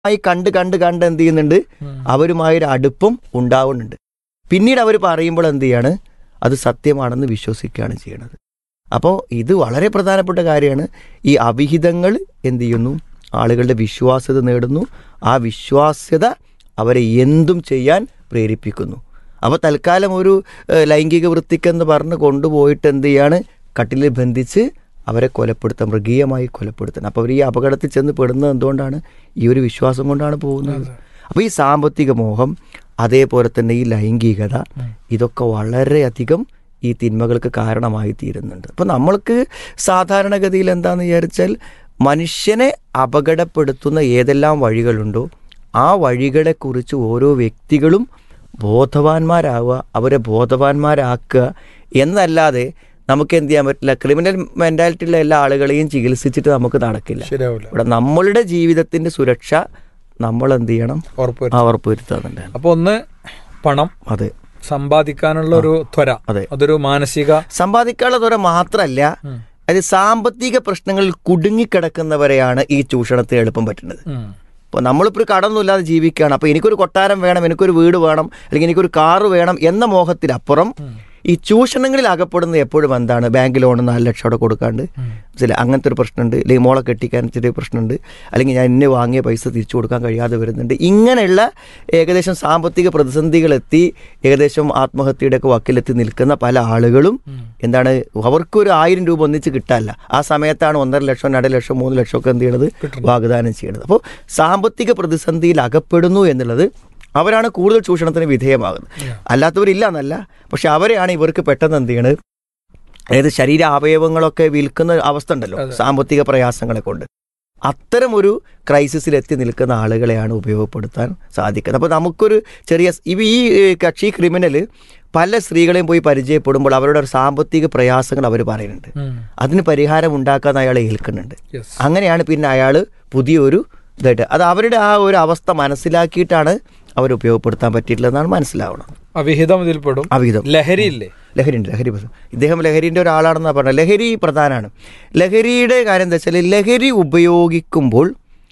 ആയി കണ്ട് എന്ത് ചെയ്യുന്നുണ്ട്, അവരുമായൊരു അടുപ്പം ഉണ്ടാവുന്നുണ്ട്. പിന്നീട് അവർ പറയുമ്പോൾ എന്ത് ചെയ്യാണ്, അത് സത്യമാണെന്ന് വിശ്വസിക്കുകയാണ് ചെയ്യണത്. അപ്പോൾ ഇത് വളരെ പ്രധാനപ്പെട്ട കാര്യമാണ്. ഈ അവിഹിതങ്ങൾ എന്ത് ചെയ്യുന്നു, ആളുകളുടെ വിശ്വാസ്യത നേടുന്നു. ആ വിശ്വാസ്യത അവരെ എന്തും ചെയ്യാൻ പ്രേരിപ്പിക്കുന്നു. അപ്പോൾ തൽക്കാലം ഒരു ലൈംഗിക വൃത്തിക്കെന്ന് പറഞ്ഞ് കൊണ്ടുപോയിട്ട് എന്ത് ചെയ്യാണ്, കട്ടിലിൽ ബന്ധിച്ച് അവരെ കൊലപ്പെടുത്താം, മൃഗീയമായി കൊലപ്പെടുത്തണം. അപ്പോൾ അവർ ഈ അപകടത്തിൽ ചെന്ന് പെടുന്നത് എന്തുകൊണ്ടാണ്, ഈ ഒരു വിശ്വാസം കൊണ്ടാണ് പോകുന്നത്. അപ്പോൾ ഈ സാമ്പത്തിക മോഹം, അതേപോലെ തന്നെ ഈ ലൈംഗികത, ഇതൊക്കെ വളരെയധികം ഈ തിന്മകൾക്ക് കാരണമായി തീരുന്നുണ്ട്. അപ്പോൾ നമ്മൾക്ക് സാധാരണഗതിയിൽ എന്താണെന്ന് വിചാരിച്ചാൽ, മനുഷ്യനെ അപകടപ്പെടുത്തുന്ന ഏതെല്ലാം വഴികളുണ്ടോ ആ വഴികളെക്കുറിച്ച് ഓരോ വ്യക്തികളും ബോധവാന്മാരാവുക, അവരെ ബോധവാന്മാരാക്കുക എന്നല്ലാതെ നമുക്ക് എന്ത് ചെയ്യാൻ പറ്റില്ല. ക്രിമിനൽ മെൻറ്റാലിറ്റിയുള്ള എല്ലാ ആളുകളെയും ചികിത്സിച്ചിട്ട് നമുക്ക് നടക്കില്ല. ഇവിടെ നമ്മളുടെ ജീവിതത്തിൻ്റെ സുരക്ഷ നമ്മൾ എന്ത് ചെയ്യണം, ഉറപ്പുവരുത്തുന്നുണ്ട്. അപ്പോൾ ഒന്ന് പണം, അതെ, സമ്പാദിക്കാനുള്ള ഒരു ത്വര, അതെ, അതൊരു മാനസിക സമ്പാദിക്കാനുള്ള ത്വര മാത്രമല്ല, അത് സാമ്പത്തിക പ്രശ്നങ്ങളിൽ കുടുങ്ങിക്കിടക്കുന്നവരെയാണ് ഈ ചൂഷണത്തിന് എളുപ്പം പറ്റുന്നത്. ഇപ്പോൾ നമ്മളിപ്പോൾ കടമൊന്നുമില്ലാതെ ജീവിക്കുകയാണ്. അപ്പോൾ എനിക്കൊരു കൊട്ടാരം വേണം, എനിക്കൊരു വീട് വേണം, അല്ലെങ്കിൽ എനിക്കൊരു കാറ് വേണം എന്ന മോഹത്തിലപ്പുറം ഈ ചൂഷണങ്ങളിൽ അകപ്പെടുന്നത് എപ്പോഴും എന്താണ്, ബാങ്ക് ലോൺ 4 ലക്ഷം അവിടെ കൊടുക്കാണ്ട് ചില അങ്ങനത്തെ ഒരു പ്രശ്നമുണ്ട്, അല്ലെങ്കിൽ മോളെ കെട്ടിക്കാൻ ചെറിയ പ്രശ്നമുണ്ട്, അല്ലെങ്കിൽ ഞാൻ ഇന്ന് വാങ്ങിയ പൈസ തിരിച്ചു കൊടുക്കാൻ കഴിയാതെ വരുന്നുണ്ട്. ഇങ്ങനെയുള്ള ഏകദേശം സാമ്പത്തിക പ്രതിസന്ധികളെത്തി ഏകദേശം ആത്മഹത്യയുടെയൊക്കെ വക്കിലെത്തി നിൽക്കുന്ന പല ആളുകളും എന്താണ്, അവർക്കൊരു 1000 രൂപ ഒന്നിച്ച് കിട്ടാനില്ല. ആ സമയത്താണ് 1.5 ലക്ഷം 2 ലക്ഷം 3 ലക്ഷം ഒക്കെ എന്ത് ചെയ്യണത്, വാഗ്ദാനം ചെയ്യണത്. അപ്പോൾ സാമ്പത്തിക പ്രതിസന്ധിയിൽ അകപ്പെടുന്നു എന്നുള്ളത് അവരാണ് കൂടുതൽ ചൂഷണത്തിന് വിധേയമാകുന്നത്. അല്ലാത്തവരില്ല എന്നല്ല, പക്ഷെ അവരെയാണ് ഇവർക്ക് പെട്ടെന്ന് എന്ത് ചെയ്യണത്, അതായത് ശരീര അവയവങ്ങളൊക്കെ വിൽക്കുന്ന അവസ്ഥ ഉണ്ടല്ലോ സാമ്പത്തിക പ്രയാസങ്ങളെ കൊണ്ട്. അത്തരമൊരു ക്രൈസിസിലെത്തി നിൽക്കുന്ന ആളുകളെയാണ് ഉപയോഗപ്പെടുത്താൻ സാധിക്കുന്നത്. അപ്പോൾ നമുക്കൊരു ചെറിയ ഈ കക്ഷി ക്രിമിനൽ പല സ്ത്രീകളെയും പോയി പരിചയപ്പെടുമ്പോൾ അവരുടെ ഒരു സാമ്പത്തിക പ്രയാസങ്ങൾ അവർ പറയുന്നുണ്ട്, അതിന് പരിഹാരം ഉണ്ടാക്കാൻ അയാളെ ഏൽക്കുന്നുണ്ട്. അങ്ങനെയാണ് പിന്നെ അയാൾ പുതിയൊരു ഇതായിട്ട് അത് അവരുടെ ആ ഒരു അവസ്ഥ മനസ്സിലാക്കിയിട്ടാണ് അവർ ഉപയോഗപ്പെടുത്താൻ പറ്റിയിട്ടില്ലെന്നാണ് മനസ്സിലാവണം. അവിഹിതം ഇതിൽപ്പെടും. അവിഹിതം, ലഹരിയില്ലേ, ലഹരിയുണ്ട്, ലഹരി. ഇദ്ദേഹം ലഹരിൻ്റെ ഒരാളാണെന്നാണ് പറഞ്ഞത്. ലഹരി പ്രധാനമാണ്. ലഹരിയുടെ കാര്യം എന്താ വെച്ചാൽ, ലഹരി ഉപയോഗിക്കുമ്പോൾ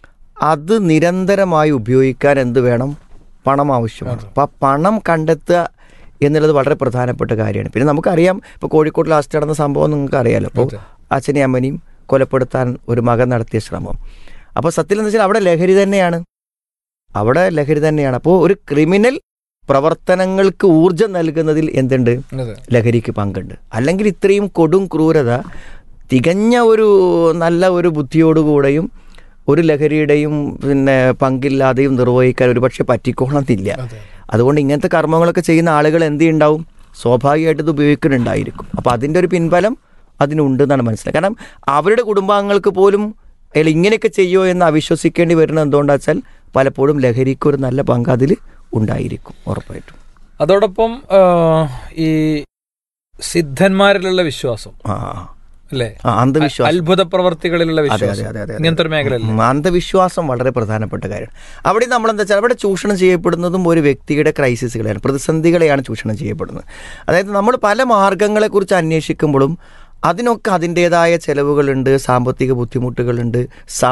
അത് നിരന്തരമായി ഉപയോഗിക്കാൻ എന്ത് വേണം, പണം ആവശ്യമാണ്. അപ്പോൾ ആ പണം കണ്ടെത്തുക എന്നുള്ളത് വളരെ പ്രധാനപ്പെട്ട കാര്യമാണ്. പിന്നെ നമുക്കറിയാം, ഇപ്പോൾ കോഴിക്കോട് ലാസ്റ്റ് നടന്ന സംഭവം നിങ്ങൾക്ക് അറിയാമല്ലോ. അപ്പോൾ അച്ഛനെയും അമ്മനെയും കൊലപ്പെടുത്താൻ ഒരു മകൻ നടത്തിയ ശ്രമം. അപ്പോൾ സത്യം എന്ന് വെച്ചാൽ അവിടെ ലഹരി തന്നെയാണ്. അപ്പോൾ ഒരു ക്രിമിനൽ പ്രവർത്തനങ്ങൾക്ക് ഊർജം നൽകുന്നതിൽ എന്തുണ്ട്, ലഹരിക്ക് പങ്കുണ്ട്. അല്ലെങ്കിൽ ഇത്രയും കൊടും ക്രൂരത തികഞ്ഞ ഒരു നല്ല ഒരു ബുദ്ധിയോടുകൂടെയും ഒരു ലഹരിയുടെയും പിന്നെ പങ്കില്ലാതെയും നിർവഹിക്കാൻ ഒരുപക്ഷെ പറ്റിക്കോണമെന്നില്ല. അതുകൊണ്ട് ഇങ്ങനത്തെ കർമ്മങ്ങളൊക്കെ ചെയ്യുന്ന ആളുകൾ എന്ത് ഉണ്ടാവും, സ്വാഭാവികമായിട്ട് ഇത് ഉപയോഗിക്കുന്നുണ്ടായിരിക്കും. അപ്പോൾ അതിൻ്റെ ഒരു പിൻബലം അതിനുണ്ടെന്നാണ് മനസ്സിലാക്കുക. കാരണം അവരുടെ കുടുംബാംഗങ്ങൾക്ക് പോലും അയാൾ ഇങ്ങനെയൊക്കെ ചെയ്യുമോ എന്ന് അവിശ്വസിക്കേണ്ടി വരുന്നത് എന്തുകൊണ്ടാണെന്ന് വെച്ചാൽ പലപ്പോഴും ലഹരിക്കൊരു നല്ല പങ്ക് അതിൽ ഉണ്ടായിരിക്കും, ഉറപ്പായിട്ടും. അതോടൊപ്പം ഈ സിദ്ധന്മാരിലുള്ള വിശ്വാസം അല്ലേ, അന്ധവിശ്വാസം, അത്ഭുത പ്രവർത്തികളിലുള്ള വിശ്വാസം, ഇങ്ങനത്തെ ഒരു മേഖല, അന്ധവിശ്വാസം വളരെ പ്രധാനപ്പെട്ട കാര്യമാണ്. അവിടെ നമ്മളെന്താ വെച്ചാൽ അവിടെ ചൂഷണം ചെയ്യപ്പെടുന്നതും ഒരു വ്യക്തിയുടെ ക്രൈസിസുകളെയാണ്, പ്രതിസന്ധികളെയാണ് ചൂഷണം ചെയ്യപ്പെടുന്നത്. അതായത് നമ്മൾ പല മാർഗങ്ങളെക്കുറിച്ച് അന്വേഷിക്കുമ്പോഴും അതിനൊക്കെ അതിൻ്റേതായ ചിലവുകളുണ്ട്, സാമ്പത്തിക ബുദ്ധിമുട്ടുകളുണ്ട്,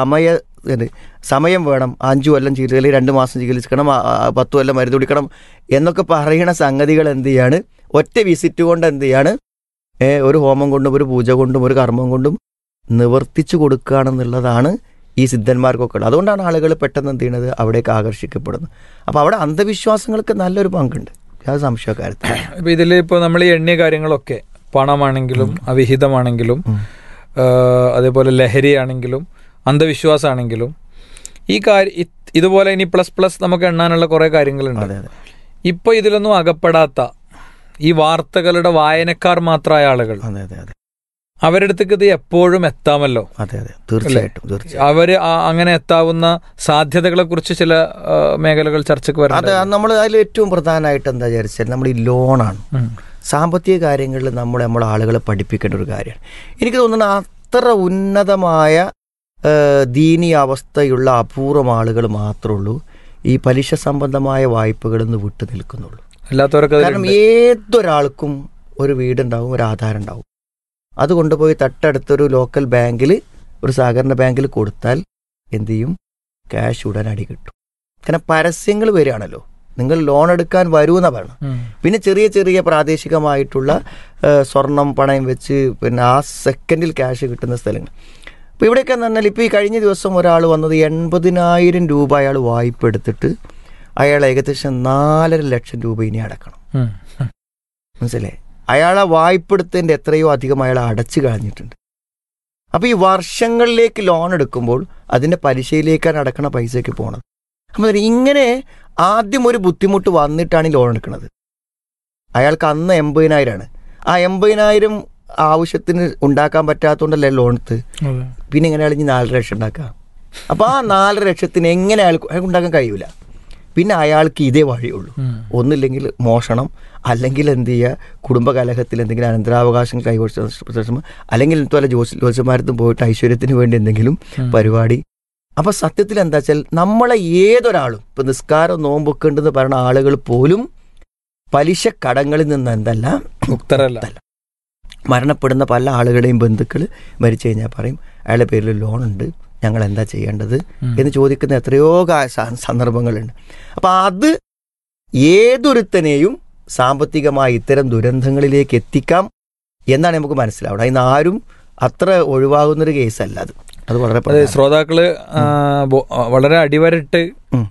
സമയം വേണം. 5 കൊല്ലം ചികിത്സ, 2 മാസം ചികിത്സിക്കണം, 10 കൊല്ലം മരുന്ന് കുടിക്കണം എന്നൊക്കെ പറയുന്ന സംഗതികൾ എന്ത് ചെയ്യാണ്, ഒറ്റ വിസിറ്റ് കൊണ്ട് എന്ത് ചെയ്യാണ്, ഒരു ഹോമം കൊണ്ടും ഒരു പൂജ കൊണ്ടും ഒരു കർമ്മം കൊണ്ടും നിവർത്തിച്ചു കൊടുക്കുകയാണെന്നുള്ളതാണ് ഈ സിദ്ധന്മാർക്കൊക്കെ ഉള്ളത്. അതുകൊണ്ടാണ് ആളുകൾ പെട്ടെന്ന് എന്ത് ചെയ്യണത്, അവിടേക്ക് ആകർഷിക്കപ്പെടുന്നത്. അപ്പോൾ അവിടെ അന്ധവിശ്വാസങ്ങൾക്ക് നല്ലൊരു പങ്കുണ്ട്, അത് സംശയക്കാര്യത്തിൽ. ഇപ്പോൾ ഇതിൽ ഇപ്പോൾ നമ്മൾ ഈ എണ്ണിയ കാര്യങ്ങളൊക്കെ, പണമാണെങ്കിലും അവിഹിതമാണെങ്കിലും അതേപോലെ ലഹരിയാണെങ്കിലും അന്ധവിശ്വാസമാണെങ്കിലും ഈ ഇതുപോലെ ഇനി പ്ലസ് നമുക്ക് എണ്ണാനുള്ള കുറേ കാര്യങ്ങളുണ്ട്. ഇപ്പോൾ ഇതിലൊന്നും അകപ്പെടാത്ത ഈ വാർത്തകളുടെ വായനക്കാർ മാത്രമായ ആളുകൾ, അവരുടെ അടുത്തേക്ക് ഇത് എപ്പോഴും എത്താമല്ലോ. തീർച്ചയായിട്ടും അവർ അങ്ങനെ എത്താവുന്ന സാധ്യതകളെ കുറിച്ച് ചില മേഖലകൾ ചർച്ചയ്ക്ക് വരുന്നത്. നമ്മൾ അതിൽ ഏറ്റവും പ്രധാനമായിട്ട് എന്താ വിചാരിച്ചാൽ, നമ്മൾ ഈ ലോണാണ്. സാമ്പത്തിക കാര്യങ്ങളിൽ നമ്മളെ ആളുകളെ പഠിപ്പിക്കേണ്ട ഒരു കാര്യമാണ്. എനിക്ക് തോന്നുന്നത് അത്ര ഉന്നതമായ ദീനീയ അവസ്ഥയുള്ള അപൂർവം ആളുകൾ മാത്രമേ ഉള്ളൂ ഈ പലിശ സംബന്ധമായ വായ്പകളിൽ നിന്ന് വിട്ടു നിൽക്കുന്നുള്ളൂ. കാരണം ഏതൊരാൾക്കും ഒരു വീടുണ്ടാവും, ഒരു ആധാരം ഉണ്ടാവും. അത് കൊണ്ടുപോയി തൊട്ടടുത്തൊരു ലോക്കൽ ബാങ്കിൽ, ഒരു സഹകരണ ബാങ്കിൽ കൊടുത്താൽ എന്ത് ചെയ്യും, ക്യാഷ് ഉടനടി കിട്ടും. കാരണം പരസ്യങ്ങൾ വരികയാണല്ലോ, നിങ്ങൾ ലോൺ എടുക്കാൻ വരുമെന്നാണ് പറയണം. പിന്നെ ചെറിയ ചെറിയ പ്രാദേശികമായിട്ടുള്ള സ്വർണം പണയം വെച്ച് പിന്നെ ആ സെക്കൻഡിൽ ക്യാഷ് കിട്ടുന്ന സ്ഥലങ്ങൾ. അപ്പോൾ ഇവിടെയൊക്കെ എന്ന് പറഞ്ഞാൽ ഇപ്പോൾ ഈ കഴിഞ്ഞ ദിവസം ഒരാൾ വന്നത് 80,000 രൂപ അയാൾ വായ്പ എടുത്തിട്ട് അയാൾ ഏകദേശം 4.5 ലക്ഷം രൂപ ഇനി അടക്കണം. മനസ്സിലായി? അയാളെ വായ്പ എടുത്തതിൻ്റെ എത്രയോ അധികം അയാൾ അടച്ചു കളഞ്ഞിട്ടുണ്ട്. അപ്പോൾ ഈ വർഷങ്ങളിലേക്ക് ലോൺ എടുക്കുമ്പോൾ അതിൻ്റെ പലിശയിലേക്കാണ് അടക്കണ പൈസയ്ക്ക് പോകണത്. അപ്പം ഇങ്ങനെ ആദ്യം ഒരു ബുദ്ധിമുട്ട് വന്നിട്ടാണ് ഈ ലോൺ എടുക്കുന്നത്. അയാൾക്ക് അന്ന് 80,000 ആ 80,000 ആവശ്യത്തിന് ഉണ്ടാക്കാൻ പറ്റാത്തതുകൊണ്ടല്ലേ ലോൺ എടുത്ത്. പിന്നെ എങ്ങനെ അയാൾ ഇനി 4 ലക്ഷം ഉണ്ടാക്കാം? അപ്പോൾ ആ 4 ലക്ഷത്തിന് എങ്ങനെ അയാൾക്ക് ഉണ്ടാക്കാൻ കഴിയൂല. പിന്നെ അയാൾക്ക് ഇതേ വഴിയുള്ളൂ, ഒന്നില്ലെങ്കിൽ മോഷണം, അല്ലെങ്കിൽ എന്ത് ചെയ്യുക, കുടുംബകലഹത്തിൽ എന്തെങ്കിലും അനന്തരാവകാശം കൈവശം, അല്ലെങ്കിൽ ഇതുപോലെ ജോത്സ്യന്മാരത്തും പോയിട്ട് ഐശ്വര്യത്തിന് വേണ്ടി എന്തെങ്കിലും പരിപാടി. അപ്പോൾ സത്യത്തിൽ എന്താ വെച്ചാൽ നമ്മളെ ഏതൊരാളും ഇപ്പോൾ നിസ്കാരം നോമ്പൊക്കെ ഉണ്ടെന്ന് പറയുന്ന ആളുകൾ പോലും പലിശ കടങ്ങളിൽ നിന്ന് എന്തല്ല മുക്തരല്ല. മരണപ്പെടുന്ന പല ആളുകളുടെയും ബന്ധുക്കൾ മരിച്ചു കഴിഞ്ഞാൽ പറയും അയാളുടെ പേരിൽ ലോണുണ്ട്, ഞങ്ങൾ എന്താ ചെയ്യേണ്ടത് എന്ന് ചോദിക്കുന്ന എത്രയോ സന്ദർഭങ്ങളുണ്ട്. അപ്പം അത് ഏതൊരുത്തനെയും സാമ്പത്തികമായി ഇത്തരം ദുരന്തങ്ങളിലേക്ക് എത്തിക്കാം എന്നാണ് നമുക്ക് മനസ്സിലാവുന്നത്. അതിന് ആരും അത്ര ഒഴിവാകുന്നൊരു കേസല്ല അത്. അത് വളരെ ശ്രോതാക്കള് വളരെ അടിവരട്ട്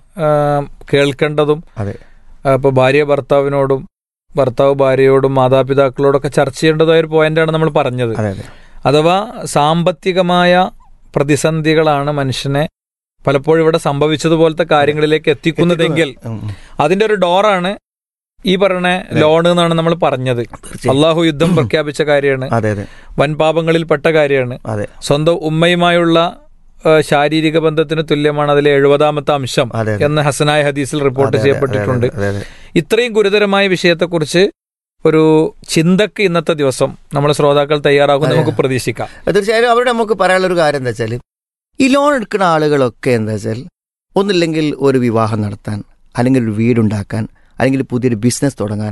കേൾക്കേണ്ടതും, ഇപ്പോൾ ഭാര്യ ഭർത്താവിനോടും ഭർത്താവ് ഭാര്യയോടും മാതാപിതാക്കളോടൊക്കെ ചർച്ച ചെയ്യേണ്ടതായ ഒരു പോയിന്റാണ് നമ്മൾ പറഞ്ഞത്. അഥവാ സാമ്പത്തികമായ പ്രതിസന്ധികളാണ് മനുഷ്യനെ പലപ്പോഴും ഇവിടെ സംഭവിച്ചതുപോലത്തെ കാര്യങ്ങളിലേക്ക് എത്തിക്കുന്നതെങ്കിൽ അതിന്റെ ഒരു ഡോറാണ് ഈ പറഞ്ഞ ലോൺ എന്നാണ് നമ്മൾ പറഞ്ഞത്. അള്ളാഹു യുദ്ധം പ്രഖ്യാപിച്ച കാര്യമാണ്, വൻപാപങ്ങളിൽപ്പെട്ട കാര്യമാണ്. സ്വന്തം ഉമ്മയുമായുള്ള ശാരീരിക ബന്ധത്തിന് തുല്യമാണ് അതിലെ 70ാമത്തെ അംശം എന്ന് ഹസനായ ഹദീസിൽ റിപ്പോർട്ട് ചെയ്യപ്പെട്ടിട്ടുണ്ട്. ഇത്രയും ഗുരുതരമായ വിഷയത്തെക്കുറിച്ച് ഒരു ചിന്തക്ക് ഇന്നത്തെ ദിവസം നമ്മുടെ ശ്രോതാക്കൾ തയ്യാറാകും നമുക്ക് പ്രതീക്ഷിക്കാം. തീർച്ചയായും അവരോട് നമുക്ക് പറയാനുള്ള ഒരു കാര്യം എന്താ വെച്ചാൽ, ഈ ലോൺ എടുക്കുന്ന ആളുകളൊക്കെ എന്താ വെച്ചാൽ ഒന്നില്ലെങ്കിൽ ഒരു വിവാഹം നടത്താൻ, അല്ലെങ്കിൽ ഒരു വീടുണ്ടാക്കാൻ, അല്ലെങ്കിൽ പുതിയൊരു ബിസിനസ് തുടങ്ങാൻ,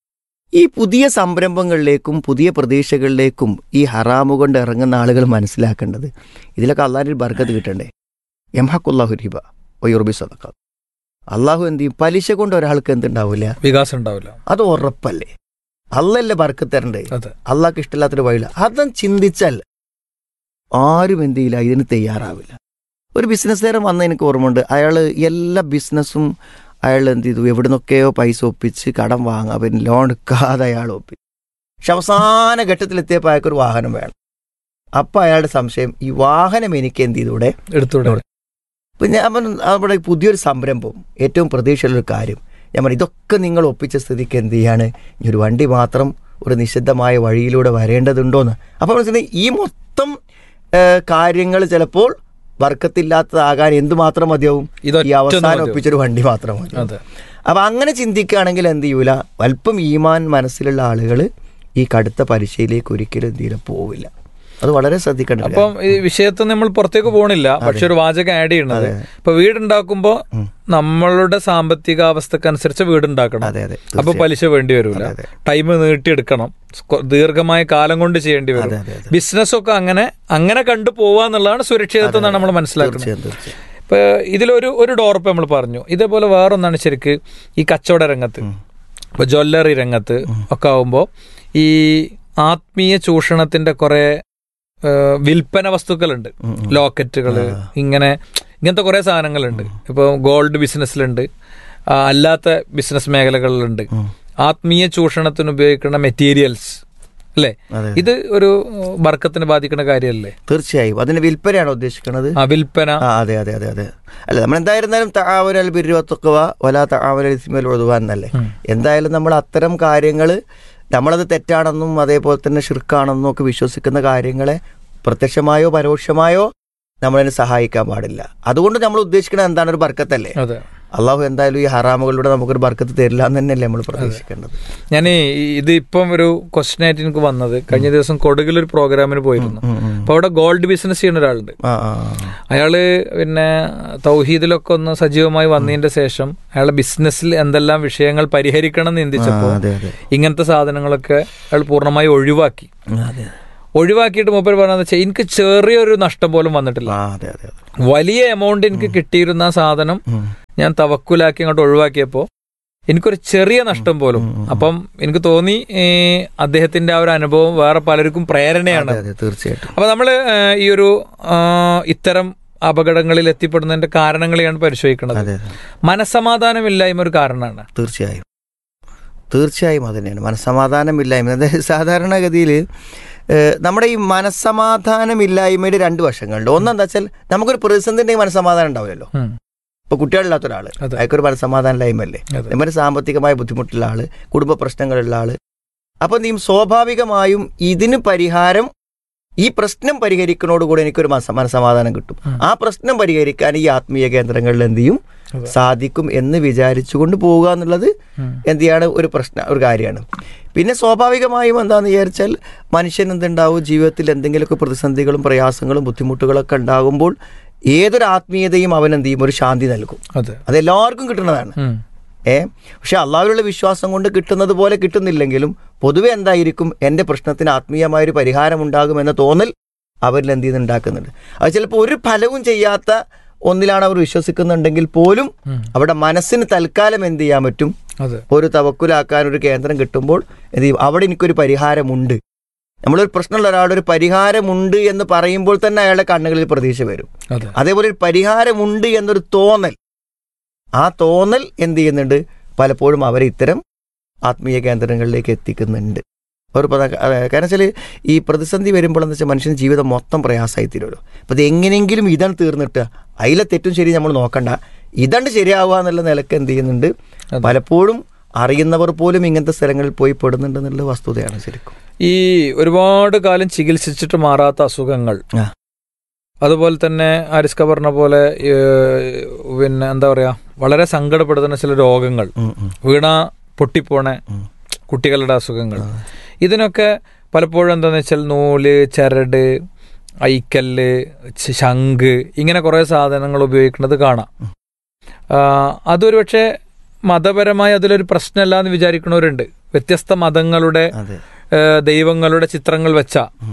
ഈ പുതിയ സംരംഭങ്ങളിലേക്കും പുതിയ പ്രതീക്ഷകളിലേക്കും ഈ ഹറാമു കൊണ്ട് ഇറങ്ങുന്ന ആളുകൾ മനസ്സിലാക്കേണ്ടത് ഇതിലൊക്കെ അള്ളാഹിന്റെ ബർക്കത്ത് കിട്ടണ്ടേ. യംഹഖുല്ലാഹു റിബ വയുർബി സദഖ. അള്ളാഹു എന്ത് ചെയ്യും? പലിശ കൊണ്ട് ഒരാൾക്ക് എന്തുണ്ടാവില്ല, വികാസം ഉണ്ടാവില്ല. അത് ഉറപ്പല്ലേ? അള്ളല്ലേ ബർക്കത്ത് തരണ്ടേ? അള്ളാഹ്ക്ക് ഇഷ്ടമില്ലാത്തൊരു വഴിയില്ല. അതും ചിന്തിച്ചാൽ ആരും എന്ത് ചെയ്യില്ല, ഇതിന് തയ്യാറാവില്ല. ഒരു ബിസിനസ്സുകാരൻ വന്ന എനിക്ക് ഓർമ്മയുണ്ട്, അയാൾ എല്ലാ ബിസിനസ്സും അയാൾ എന്ത് ചെയ്തു, എവിടെ നിന്നൊക്കെയോ പൈസ ഒപ്പിച്ച് കടം വാങ്ങാം, പിന്നെ ലോൺ എടുക്കാതെ അയാൾ ഒപ്പിച്ചു. പക്ഷെ അവസാന ഘട്ടത്തിലെത്തിയപ്പോൾ അയാൾക്കൊരു വാഹനം വേണം. അപ്പം അയാളുടെ സംശയം, ഈ വാഹനം എനിക്ക് എന്ത് ചെയ്തൂടെ, എടുത്തൂടെ? അപ്പം ഞാൻ നമ്മുടെ പുതിയൊരു സംരംഭം, ഏറ്റവും പ്രതീക്ഷയുള്ളൊരു കാര്യം, ഞാൻ പറഞ്ഞു ഇതൊക്കെ നിങ്ങൾ ഒപ്പിച്ച സ്ഥിതിക്ക് എന്ത് ചെയ്യാണ്, ഇനി ഒരു വണ്ടി മാത്രം ഒരു നിഷിദ്ധമായ വഴിയിലൂടെ വരേണ്ടതുണ്ടോയെന്ന്. അപ്പോൾ മനസ്സിലായി ഈ മൊത്തം കാര്യങ്ങൾ ചിലപ്പോൾ ബർക്കത്തില്ലാത്തതാകാൻ എന്തുമാത്രം മതിയാവും? ഈ അവസാനം ഒപ്പിച്ചൊരു വണ്ടി മാത്രം മതി. അപ്പം അങ്ങനെ ചിന്തിക്കുകയാണെങ്കിൽ എന്ത് ചെയ്യൂല, അല്പം ഈമാൻ മനസ്സിലുള്ള ആളുകൾ ഈ കടുത്ത പലിശയിലേക്ക് ഒരിക്കലും എന്ത് ചെയ്യില്ല, പോവില്ല. അത് വളരെ ശ്രദ്ധിക്കണം. അപ്പം ഈ വിഷയത്തിൽ നമ്മൾ പുറത്തേക്ക് പോകണില്ല, പക്ഷെ ഒരു വാചകം ആഡ് ചെയ്യണത്, ഇപ്പൊ വീടുണ്ടാക്കുമ്പോ നമ്മളുടെ സാമ്പത്തിക അവസ്ഥക്കനുസരിച്ച് വീടുണ്ടാക്കണം. അപ്പൊ പലിശ വേണ്ടി വരില്ല, ടൈം നീട്ടിയെടുക്കണം, ദീർഘമായ കാലം കൊണ്ട് ചെയ്യേണ്ടി വരും. ബിസിനസ്സൊക്കെ അങ്ങനെ കണ്ടു പോവാന്നുള്ളതാണ് സുരക്ഷിതത്വം എന്നാണ് നമ്മൾ മനസ്സിലാക്കുന്നത്. ഇപ്പൊ ഇതിലൊരു ഡോർപ്പ് നമ്മൾ പറഞ്ഞു. ഇതേപോലെ വേറൊന്നാണ് ശരിക്ക് ഈ കച്ചവട രംഗത്ത്, ഇപ്പൊ ജ്വല്ലറി രംഗത്ത് ഒക്കെ ആവുമ്പോ ഈ ആത്മീയ ചൂഷണത്തിന്റെ കുറെ വിൽപ്പന വസ്തുക്കളുണ്ട്, ലോക്കറ്റുകള്, ഇങ്ങനത്തെ കുറെ സാധനങ്ങളുണ്ട്. ഇപ്പൊ ഗോൾഡ് ബിസിനസ്സിലുണ്ട്, അല്ലാത്ത ബിസിനസ് മേഖലകളിലുണ്ട്. ആത്മീയ ചൂഷണത്തിന് ഉപയോഗിക്കുന്ന മെറ്റീരിയൽസ് അല്ലേ, ഇത് ഒരു ബർക്കത്തിന് ബാധിക്കുന്ന കാര്യമല്ലേ? തീർച്ചയായും. അതിന്റെ വിൽപ്പനയാണ് ഉദ്ദേശിക്കുന്നത്. വിൽപ്പന. അതെ അതെ അതെ അതെ. അല്ല, നമ്മൾ എന്തായിരുന്നാലും തആവനൽ ബിർരി വത്തഖ്വ വലാ തആവനൽ ഇസ്മി വൽ ഉദ്വാൻ എന്നല്ലേ. എന്തായാലും നമ്മൾ അത്തരം കാര്യങ്ങൾ, നമ്മളത് തെറ്റാണെന്നും അതേപോലെ തന്നെ ഷിർക്കാണെന്നും ഒക്കെ വിശ്വസിക്കുന്ന കാര്യങ്ങളെ പ്രത്യക്ഷമായോ പരോക്ഷമായോ നമ്മളതിനെ സഹായിക്കാൻ പാടില്ല. അതുകൊണ്ട് നമ്മൾ ഉദ്ദേശിക്കുന്നത് എന്താണ്, ഒരു ബർക്കത്തല്ലേ. അള്ളാഹു എന്തായാലും ഈ ഹറാമുകളിലൂടെ നമുക്കൊരു ബർക്കത്ത് തരില്ല എന്ന് തന്നെയല്ലേ നമ്മൾ പ്രതീക്ഷിക്കേണ്ടത്. ഞാൻ ഇത് ഇപ്പം ഒരു ക്വസ്റ്റ്യൻ ആയിട്ട് എനിക്ക് വന്നത്, കഴിഞ്ഞ ദിവസം കൊടുകിലൊരു പ്രോഗ്രാമിന് പോയിരുന്നു. അപ്പൊ അവിടെ ഗോൾഡ് ബിസിനസ് ചെയ്യുന്ന ഒരാളുണ്ട്. അയാള് പിന്നെ തൗഹീദിലൊക്കെ ഒന്ന് സജീവമായി വന്നതിന്റെ ശേഷം അയാളുടെ ബിസിനസ്സിൽ എന്തെല്ലാം വിഷയങ്ങൾ പരിഹരിക്കണം എന്ന് ചിന്തിച്ചപ്പോൾ ഇങ്ങനത്തെ സാധനങ്ങളൊക്കെ അയാൾ പൂർണ്ണമായി ഒഴിവാക്കിയിട്ട് മൂപ്പർ പറഞ്ഞതെന്ന് വെച്ചാൽ എനിക്ക് ചെറിയൊരു നഷ്ടം പോലും വന്നിട്ടില്ല. വലിയ എമൗണ്ട് എനിക്ക് കിട്ടിയിരുന്ന സാധനം ഞാൻ തവക്കുലാക്കി അങ്ങോട്ട് ഒഴിവാക്കിയപ്പോൾ എനിക്കൊരു ചെറിയ നഷ്ടം പോലും. അപ്പം എനിക്ക് തോന്നി അദ്ദേഹത്തിന്റെ ആ ഒരു അനുഭവം വേറെ പലർക്കും പ്രേരണയാണ്. തീർച്ചയായിട്ടും. അപ്പൊ നമ്മള് ഈ ഒരു ഇത്തരം അപകടങ്ങളിൽ എത്തിപ്പെടുന്നതിന്റെ കാരണങ്ങളെയാണ് പരിശോധിക്കുന്നത്. മനസ്സമാധാനമില്ലായ്മ ഒരു കാരണമാണ്. തീർച്ചയായും അത് തന്നെയാണ് മനസ്സമാധാനമില്ലായ്മ. അതായത് സാധാരണഗതിയിൽ നമ്മുടെ ഈ മനസ്സമാധാനമില്ലായ്മയുടെ രണ്ട് വശങ്ങളുണ്ട്. ഒന്നെന്താ വെച്ചാൽ നമുക്കൊരു പ്രതിസന്ധി ഉണ്ടെങ്കിൽ മനസ്സമാധാനം ഉണ്ടാവില്ലല്ലോ. ഇപ്പോൾ കുട്ടികളില്ലാത്ത ഒരാൾ, അയാൾക്കൊരു മനസ്സമാധാനമില്ലായ്മല്ലേ. അതേമാതിരി സാമ്പത്തികമായ ബുദ്ധിമുട്ടുള്ള ആള്, കുടുംബ പ്രശ്നങ്ങളുള്ള ആള്. അപ്പം നീ സ്വാഭാവികമായും ഇതിന് പരിഹാരം, ഈ പ്രശ്നം പരിഹരിക്കുന്നതോടുകൂടി എനിക്കൊരു മനസ്സമാധാനം കിട്ടും. ആ പ്രശ്നം പരിഹരിക്കാൻ ഈ ആത്മീയ കേന്ദ്രങ്ങളിൽ എന്ത് ചെയ്യും സാധിക്കും എന്ന് വിചാരിച്ചുകൊണ്ട് പോവുക എന്നുള്ളത് എന്ത് ചെയ്യാണ് ഒരു കാര്യമാണ്. പിന്നെ സ്വാഭാവികമായും എന്താണെന്ന് വിചാരിച്ചാൽ മനുഷ്യൻ എന്തുണ്ടാവും, ജീവിതത്തിൽ എന്തെങ്കിലുമൊക്കെ പ്രതിസന്ധികളും പ്രയാസങ്ങളും ബുദ്ധിമുട്ടുകളൊക്കെ ഉണ്ടാകുമ്പോൾ ഏതൊരു ആത്മീയതയും അവൻ എന്ത് ചെയ്യും, ഒരു ശാന്തി നൽകും. അതെല്ലാവർക്കും കിട്ടുന്നതാണ്. പക്ഷെ അള്ളാഹുവിലുള്ള വിശ്വാസം കൊണ്ട് കിട്ടുന്നത് പോലെ കിട്ടുന്നില്ലെങ്കിലും പൊതുവെ എന്തായിരിക്കും, എൻ്റെ പ്രശ്നത്തിന് ആത്മീയമായൊരു പരിഹാരം ഉണ്ടാകുമെന്ന തോന്നൽ അവരിൽ എന്ത് ചെയ്യുന്നുണ്ടാക്കുന്നുണ്ട്. അത് ചിലപ്പോൾ ഒരു ഫലവും ചെയ്യാത്ത ഒന്നിലാണ് അവർ വിശ്വസിക്കുന്നുണ്ടെങ്കിൽ പോലും അവിടെ മനസ്സിന് തൽക്കാലം എന്ത് ചെയ്യാൻ പറ്റും, ഒരു തവക്കുലാക്കാൻ ഒരു കേന്ദ്രം കിട്ടുമ്പോൾ എന്ത് ചെയ്യും, അവിടെ എനിക്കൊരു പരിഹാരമുണ്ട്. നമ്മളൊരു പ്രശ്നമുള്ള ഒരാളുടെ ഒരു പരിഹാരമുണ്ട് എന്ന് പറയുമ്പോൾ തന്നെ അയാളുടെ കണ്ണുകളിൽ പ്രതീക്ഷ വരും. അതേപോലെ ഒരു പരിഹാരമുണ്ട് എന്നൊരു തോന്നൽ, ആ തോന്നൽ എന്ത് ചെയ്യുന്നുണ്ട്, പലപ്പോഴും അവരെ ഇത്തരം ആത്മീയ കേന്ദ്രങ്ങളിലേക്ക് എത്തിക്കുന്നുണ്ട്. കാരണം വെച്ചാൽ ഈ പ്രതിസന്ധി വരുമ്പോൾ എന്താ വെച്ചാൽ മനുഷ്യന് ജീവിതം മൊത്തം പ്രയാസമായി തീരുമല്ലോ. അപ്പോൾ ഇത് എങ്ങനെയെങ്കിലും ഇതാണ് തീർന്നിട്ട് അതിലെ തെറ്റും ശരി നമ്മൾ നോക്കണ്ട, ഇതണ്ട് ശരിയാവുക എന്നുള്ള നിലക്ക് എന്ത് ചെയ്യുന്നുണ്ട്, പലപ്പോഴും അറിയുന്നവർ പോലും ഇങ്ങനത്തെ സ്ഥലങ്ങളിൽ പോയി പെടുന്നുണ്ട് എന്നുള്ള വസ്തുതയാണ് ശരിക്കും. ഈ ഒരുപാട് കാലം ചികിത്സിച്ചിട്ട് മാറാത്ത അസുഖങ്ങൾ, അതുപോലെ തന്നെ ആരിസ്ക പറഞ്ഞ പോലെ പിന്നെ എന്താ പറയാ, വളരെ സങ്കടപ്പെടുത്തുന്ന ചില രോഗങ്ങൾ, വീണ പൊട്ടിപ്പോണ കുട്ടികളുടെ അസുഖങ്ങൾ, ഇതിനൊക്കെ പലപ്പോഴും എന്താണെന്ന് വെച്ചാൽ നൂല്, ചരട്, ഐക്കല്ല്, ശംഖ്, ഇങ്ങനെ കുറേ സാധനങ്ങൾ ഉപയോഗിക്കുന്നത് കാണാം. അതൊരു പക്ഷേ മതപരമായി അതിലൊരു പ്രശ്നമല്ല എന്ന് വിചാരിക്കുന്നവരുണ്ട്. വ്യത്യസ്ത മതങ്ങളുടെ ദൈവങ്ങളുടെ ചിത്രങ്ങൾ വെച്ച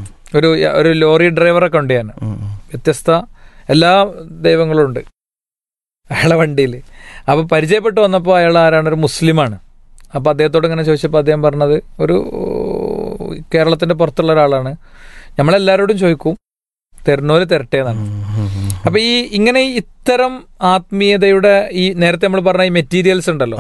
ഒരു ലോറി ഡ്രൈവറൊക്കെ ഉണ്ട്. ഞാൻ വ്യത്യസ്ത എല്ലാ ദൈവങ്ങളും ഉണ്ട് അയാളെ വണ്ടിയിൽ. അപ്പോൾ പരിചയപ്പെട്ട് വന്നപ്പോൾ അയാൾ ആരാണ്, ഒരു മുസ്ലിമാണ്. അപ്പോൾ അദ്ദേഹത്തോട് ഇങ്ങനെ ചോദിച്ചപ്പോൾ അദ്ദേഹം പറഞ്ഞത് ഒരു കേരളത്തിൻ്റെ പുറത്തുള്ള ഒരാളാണ്. നമ്മളെല്ലാവരോടും ചോദിക്കും, തരുന്നവര് തരട്ടെ എന്നാണ്. അപ്പം ഇങ്ങനെ ഇത്തരം ആത്മീയതയുടെ ഈ നേരത്തെ നമ്മൾ പറഞ്ഞ ഈ മെറ്റീരിയൽസ് ഉണ്ടല്ലോ,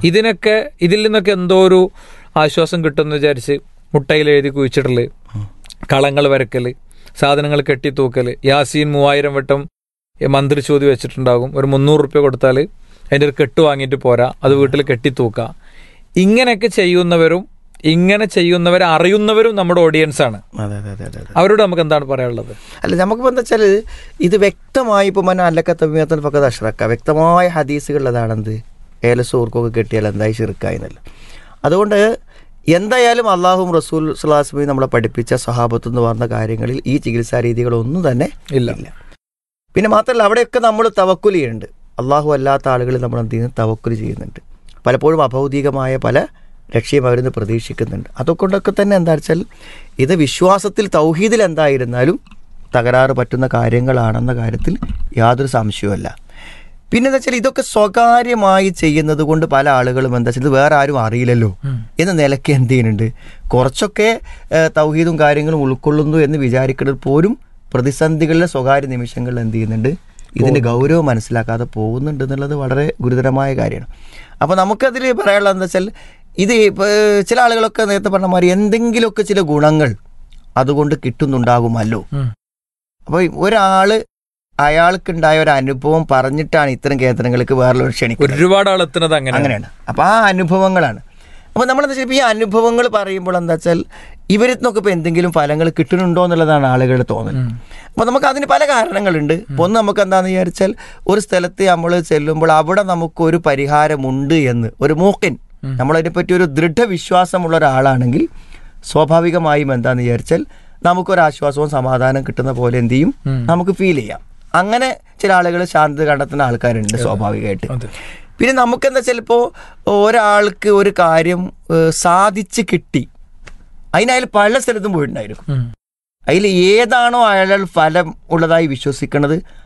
ഇതിൽ നിന്നൊക്കെ എന്തോ ഒരു ആശ്വാസം കിട്ടുമെന്ന് വിചാരിച്ച് മുട്ടയിൽ എഴുതി കുഴിച്ചിടല്, കളങ്ങൾ വരക്കൽ, സാധനങ്ങൾ കെട്ടിത്തൂക്കൽ, യാസീൻ 3000 വട്ടം മന്ത്രിച്ചോതി വെച്ചിട്ടുണ്ടാകും. ഒരു 300 റുപ്യ കൊടുത്താൽ അതിൻ്റെ ഒരു കെട്ട് വാങ്ങിയിട്ട് പോരാ, അത് വീട്ടിൽ കെട്ടിത്തൂക്കുക. ഇങ്ങനെയൊക്കെ ചെയ്യുന്നവരും ഇങ്ങനെ ചെയ്യുന്നവരെ അറിയുന്നവരും നമ്മുടെ ഓഡിയൻസാണ്. അവരോട് നമുക്ക് എന്താണ് പറയാനുള്ളത്? അല്ല, നമുക്കിപ്പോൾ എന്താ വെച്ചാൽ ഇത് വ്യക്തമായി ഇപ്പോൾ അല്ലക്കത്തമ്മിയത്തിന് പക്കത്ത് അഷ്റക്ക വ്യക്തമായ ഹദീസുകൾ അതാണെന്ത്, ഏലസൂർക്കൊക്കെ കെട്ടിയാൽ എന്തായി ശിർക്കായെന്നല്ല. അതുകൊണ്ട് എന്തായാലും അള്ളാഹും റസൂൽ സ്വല്ലല്ലാഹു അലൈഹി വസല്ലം നമ്മളെ പഠിപ്പിച്ച സഹാബത്ത് എന്ന് പറഞ്ഞ കാര്യങ്ങളിൽ ഈ ചികിത്സാ രീതികളൊന്നും തന്നെ ഇല്ല. പിന്നെ മാത്രമല്ല അവിടെയൊക്കെ നമ്മൾ തവക്കുൽ ചെയ്യുന്നുണ്ട്. അള്ളാഹു അല്ലാത്ത ആളുകൾ നമ്മൾ എന്ത് ചെയ്യുന്നു, തവക്കുൽ ചെയ്യുന്നുണ്ട്. പലപ്പോഴും അഭൗതികമായ പല ലക്ഷ്യം അവരിന്ന് പ്രതീക്ഷിക്കുന്നുണ്ട്. അതുകൊണ്ടൊക്കെ തന്നെ എന്താ വെച്ചാൽ ഇത് വിശ്വാസത്തിൽ തൗഹീദിൽ എന്തായിരുന്നാലും തകരാറ് പറ്റുന്ന കാര്യങ്ങളാണെന്ന കാര്യത്തിൽ യാതൊരു സംശയവുമല്ല. പിന്നെ എന്താ വെച്ചാൽ ഇതൊക്കെ സ്വകാര്യമായി ചെയ്യുന്നത് കൊണ്ട് പല ആളുകളും എന്താ വെച്ചാൽ ഇത് വേറെ ആരും അറിയില്ലല്ലോ എന്ന നിലയ്ക്ക് എന്ത് ചെയ്യുന്നുണ്ട്, കുറച്ചൊക്കെ തൗഹീദും കാര്യങ്ങളും ഉൾക്കൊള്ളുന്നു എന്ന് വിചാരിക്കുന്നത് പോലും പ്രതിസന്ധികളിലെ സ്വകാര്യ നിമിഷങ്ങളിൽ എന്ത് ചെയ്യുന്നുണ്ട്, ഇതിൻ്റെ ഗൗരവം മനസ്സിലാക്കാതെ പോകുന്നുണ്ട് എന്നുള്ളത് വളരെ ഗുരുതരമായ കാര്യമാണ്. അപ്പോൾ നമുക്കതിൽ പറയാനുള്ളത് എന്താ വെച്ചാൽ ഇത് ചില ആളുകളൊക്കെ നേരത്തെ പറഞ്ഞ മാതിരി എന്തെങ്കിലുമൊക്കെ ചില ഗുണങ്ങൾ അതുകൊണ്ട് കിട്ടുന്നുണ്ടാകുമല്ലോ. അപ്പോൾ ഒരാൾ അയാൾക്കുണ്ടായ ഒരു അനുഭവം പറഞ്ഞിട്ടാണ് ഇത്തരം കേന്ദ്രങ്ങൾക്ക് വേറെ ക്ഷണിക്കുന്നത്. ഒരുപാട് ആൾ എത്തുന്നത് അങ്ങനെയാണ്. അപ്പോൾ ആ അനുഭവങ്ങളാണ്. അപ്പോൾ നമ്മളെന്താ വെച്ചാൽ ഈ അനുഭവങ്ങൾ പറയുമ്പോൾ എന്താ വെച്ചാൽ ഇവരിൽ നിന്നൊക്കെ ഇപ്പോൾ എന്തെങ്കിലും ഫലങ്ങൾ കിട്ടുന്നുണ്ടോ എന്നുള്ളതാണ് ആളുകളുടെ തോന്നൽ. അപ്പോൾ നമുക്ക് അതിന് പല കാരണങ്ങളുണ്ട്. ഒന്ന് നമുക്ക് എന്താണെന്ന് വിചാരിച്ചാൽ ഒരു സ്ഥലത്ത് നമ്മൾ ചെല്ലുമ്പോൾ അവിടെ നമുക്കൊരു പരിഹാരമുണ്ട് എന്ന് ഒരു മൂക്കൻ, നമ്മളതിനെപ്പറ്റി ഒരു ദൃഢവിശ്വാസമുള്ള ഒരാളാണെങ്കിൽ സ്വാഭാവികമായും എന്താണെന്ന് വിചാരിച്ചാൽ നമുക്കൊരാശ്വാസവും സമാധാനം കിട്ടുന്ന പോലെ എന്ത് ചെയ്യും, നമുക്ക് ഫീൽ ചെയ്യാം. അങ്ങനെ ചില ആളുകൾ ശാന്തത കണ്ടെത്തുന്ന ആൾക്കാരുണ്ട് സ്വാഭാവികമായിട്ട്. പിന്നെ നമുക്കെന്താ ചിലപ്പോൾ ഒരാൾക്ക് ഒരു കാര്യം സാധിച്ച് കിട്ടി, അതിനയാൾ പല സ്ഥലത്തും പോയിട്ടുണ്ടായിരിക്കും. അതിൽ ഏതാണോ അയാൾ ഫലം ഉള്ളതായി വിശ്വസിക്കുന്നത്